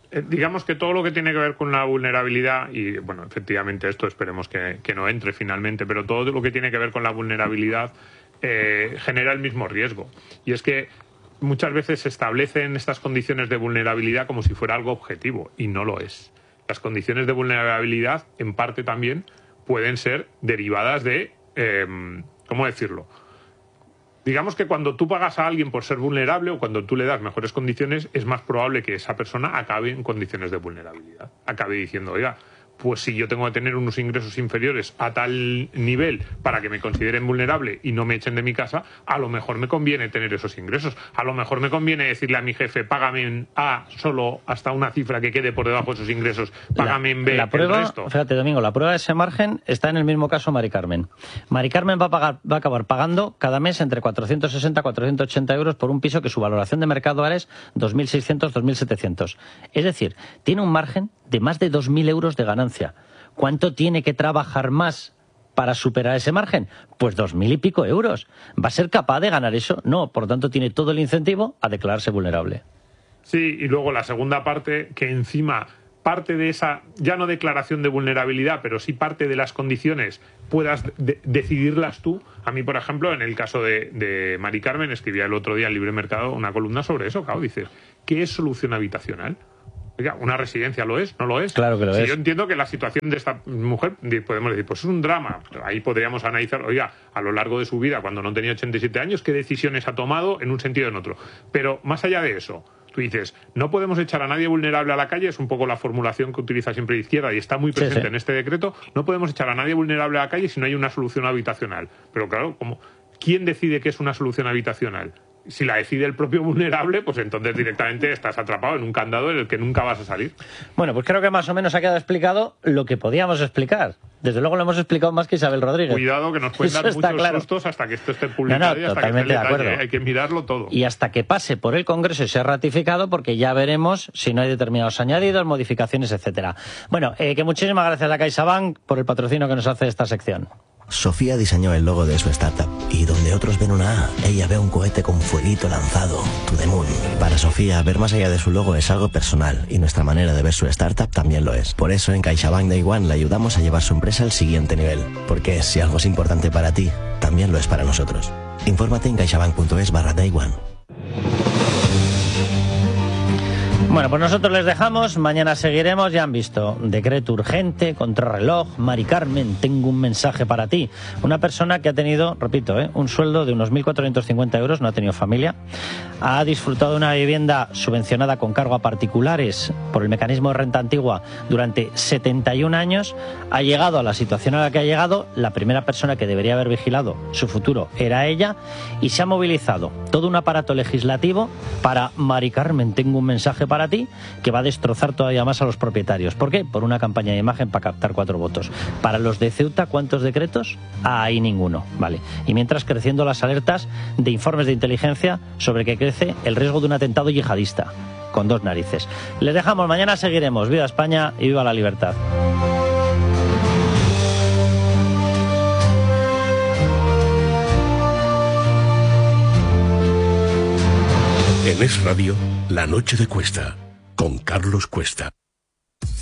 S21: eh, digamos que todo lo que tiene que ver con la vulnerabilidad, y bueno, efectivamente esto esperemos que, que no entre finalmente, pero todo lo que tiene que ver con la vulnerabilidad eh, genera el mismo riesgo. Y es que muchas veces se establecen estas condiciones de vulnerabilidad como si fuera algo objetivo, y no lo es. Las condiciones de vulnerabilidad, en parte también, pueden ser derivadas de, eh, ¿cómo decirlo? Digamos que cuando tú pagas a alguien por ser vulnerable o cuando tú le das mejores condiciones, es más probable que esa persona acabe en condiciones de vulnerabilidad. Acabe diciendo, oiga, pues si yo tengo que tener unos ingresos inferiores a tal nivel para que me consideren vulnerable y no me echen de mi casa, a lo mejor me conviene tener esos ingresos. A lo mejor me conviene decirle a mi jefe, págame en A solo hasta una cifra que quede por debajo de esos ingresos, págame
S4: la,
S21: en B
S4: la prueba,
S21: el resto.
S4: Fíjate, Domingo, la prueba de ese margen está en el mismo caso Mari Carmen. Mari Carmen va a, pagar, va a acabar pagando cada mes entre cuatrocientos sesenta y cuatrocientos ochenta euros por un piso que su valoración de mercado ahora es dos mil seiscientos, dos mil setecientos. Es decir, tiene un margen de más de dos mil euros de ganancia. ¿Cuánto tiene que trabajar más para superar ese margen? Pues dos mil y pico euros. ¿Va a ser capaz de ganar eso? No, por lo tanto tiene todo el incentivo a declararse vulnerable.
S21: Sí, y luego la segunda parte, que encima parte de esa, ya no declaración de vulnerabilidad, pero sí parte de las condiciones, puedas de decidirlas tú. A mí, por ejemplo, en el caso de, de Mari Carmen, escribía el otro día en Libre Mercado una columna sobre eso, claro, dices, ¿qué es solución habitacional? Oiga, ¿una residencia lo es? ¿No lo es?
S4: Claro que lo
S21: si
S4: es.
S21: Yo entiendo que la situación de esta mujer, podemos decir, pues es un drama. Ahí podríamos analizar, oiga, a lo largo de su vida, cuando no tenía ochenta y siete años, qué decisiones ha tomado en un sentido o en otro. Pero más allá de eso, tú dices, no podemos echar a nadie vulnerable a la calle, es un poco la formulación que utiliza siempre la izquierda y está muy presente sí, sí. en este decreto, no podemos echar a nadie vulnerable a la calle si no hay una solución habitacional. Pero claro, ¿cómo? ¿Quién decide qué es una solución habitacional? Si la decide el propio vulnerable, pues entonces directamente estás atrapado en un candado en el que nunca vas a salir.
S4: Bueno, pues creo que más o menos ha quedado explicado lo que podíamos explicar. Desde luego lo hemos explicado más que Isabel Rodríguez.
S21: Cuidado, que nos pueden dar muchos claro. sustos hasta que esto esté publicado.
S4: No, no,
S21: y hasta
S4: totalmente
S21: que esté
S4: de acuerdo.
S21: Hay que mirarlo todo.
S4: Y hasta que pase por el Congreso y sea ratificado, porque ya veremos si no hay determinados añadidos, modificaciones, etcétera. Bueno, eh, que muchísimas gracias a CaixaBank por el patrocinio que nos hace esta sección.
S2: Sofía diseñó el logo de su startup y donde otros ven una A, ella ve un cohete con fueguito lanzado, To The Moon. Para Sofía, ver más allá de su logo es algo personal y nuestra manera de ver su startup también lo es. Por eso en CaixaBank Day One le ayudamos a llevar su empresa al siguiente nivel. Porque si algo es importante para ti, también lo es para nosotros. Infórmate en caixabank.es barra Day One.
S4: Bueno, pues nosotros les dejamos, mañana seguiremos, ya han visto, decreto urgente, contrarreloj, Mari Carmen, tengo un mensaje para ti. Una persona que ha tenido, repito, ¿eh? un sueldo de unos mil cuatrocientos cincuenta euros, no ha tenido familia, ha disfrutado de una vivienda subvencionada con cargo a particulares por el mecanismo de renta antigua durante setenta y un años, ha llegado a la situación a la que ha llegado, la primera persona que debería haber vigilado su futuro era ella, y se ha movilizado todo un aparato legislativo para Mari Carmen, tengo un mensaje para ti, que va a destrozar todavía más a los propietarios. ¿Por qué? Por una campaña de imagen para captar cuatro votos. Para los de Ceuta, ¿cuántos decretos? Ah, hay ninguno. Vale. Y mientras creciendo las alertas de informes de inteligencia sobre que crece el riesgo de un atentado yihadista. Con dos narices. Les dejamos, mañana seguiremos. Viva España y viva la libertad.
S9: En Es Radio, La Noche de Cuesta, con Carlos Cuesta.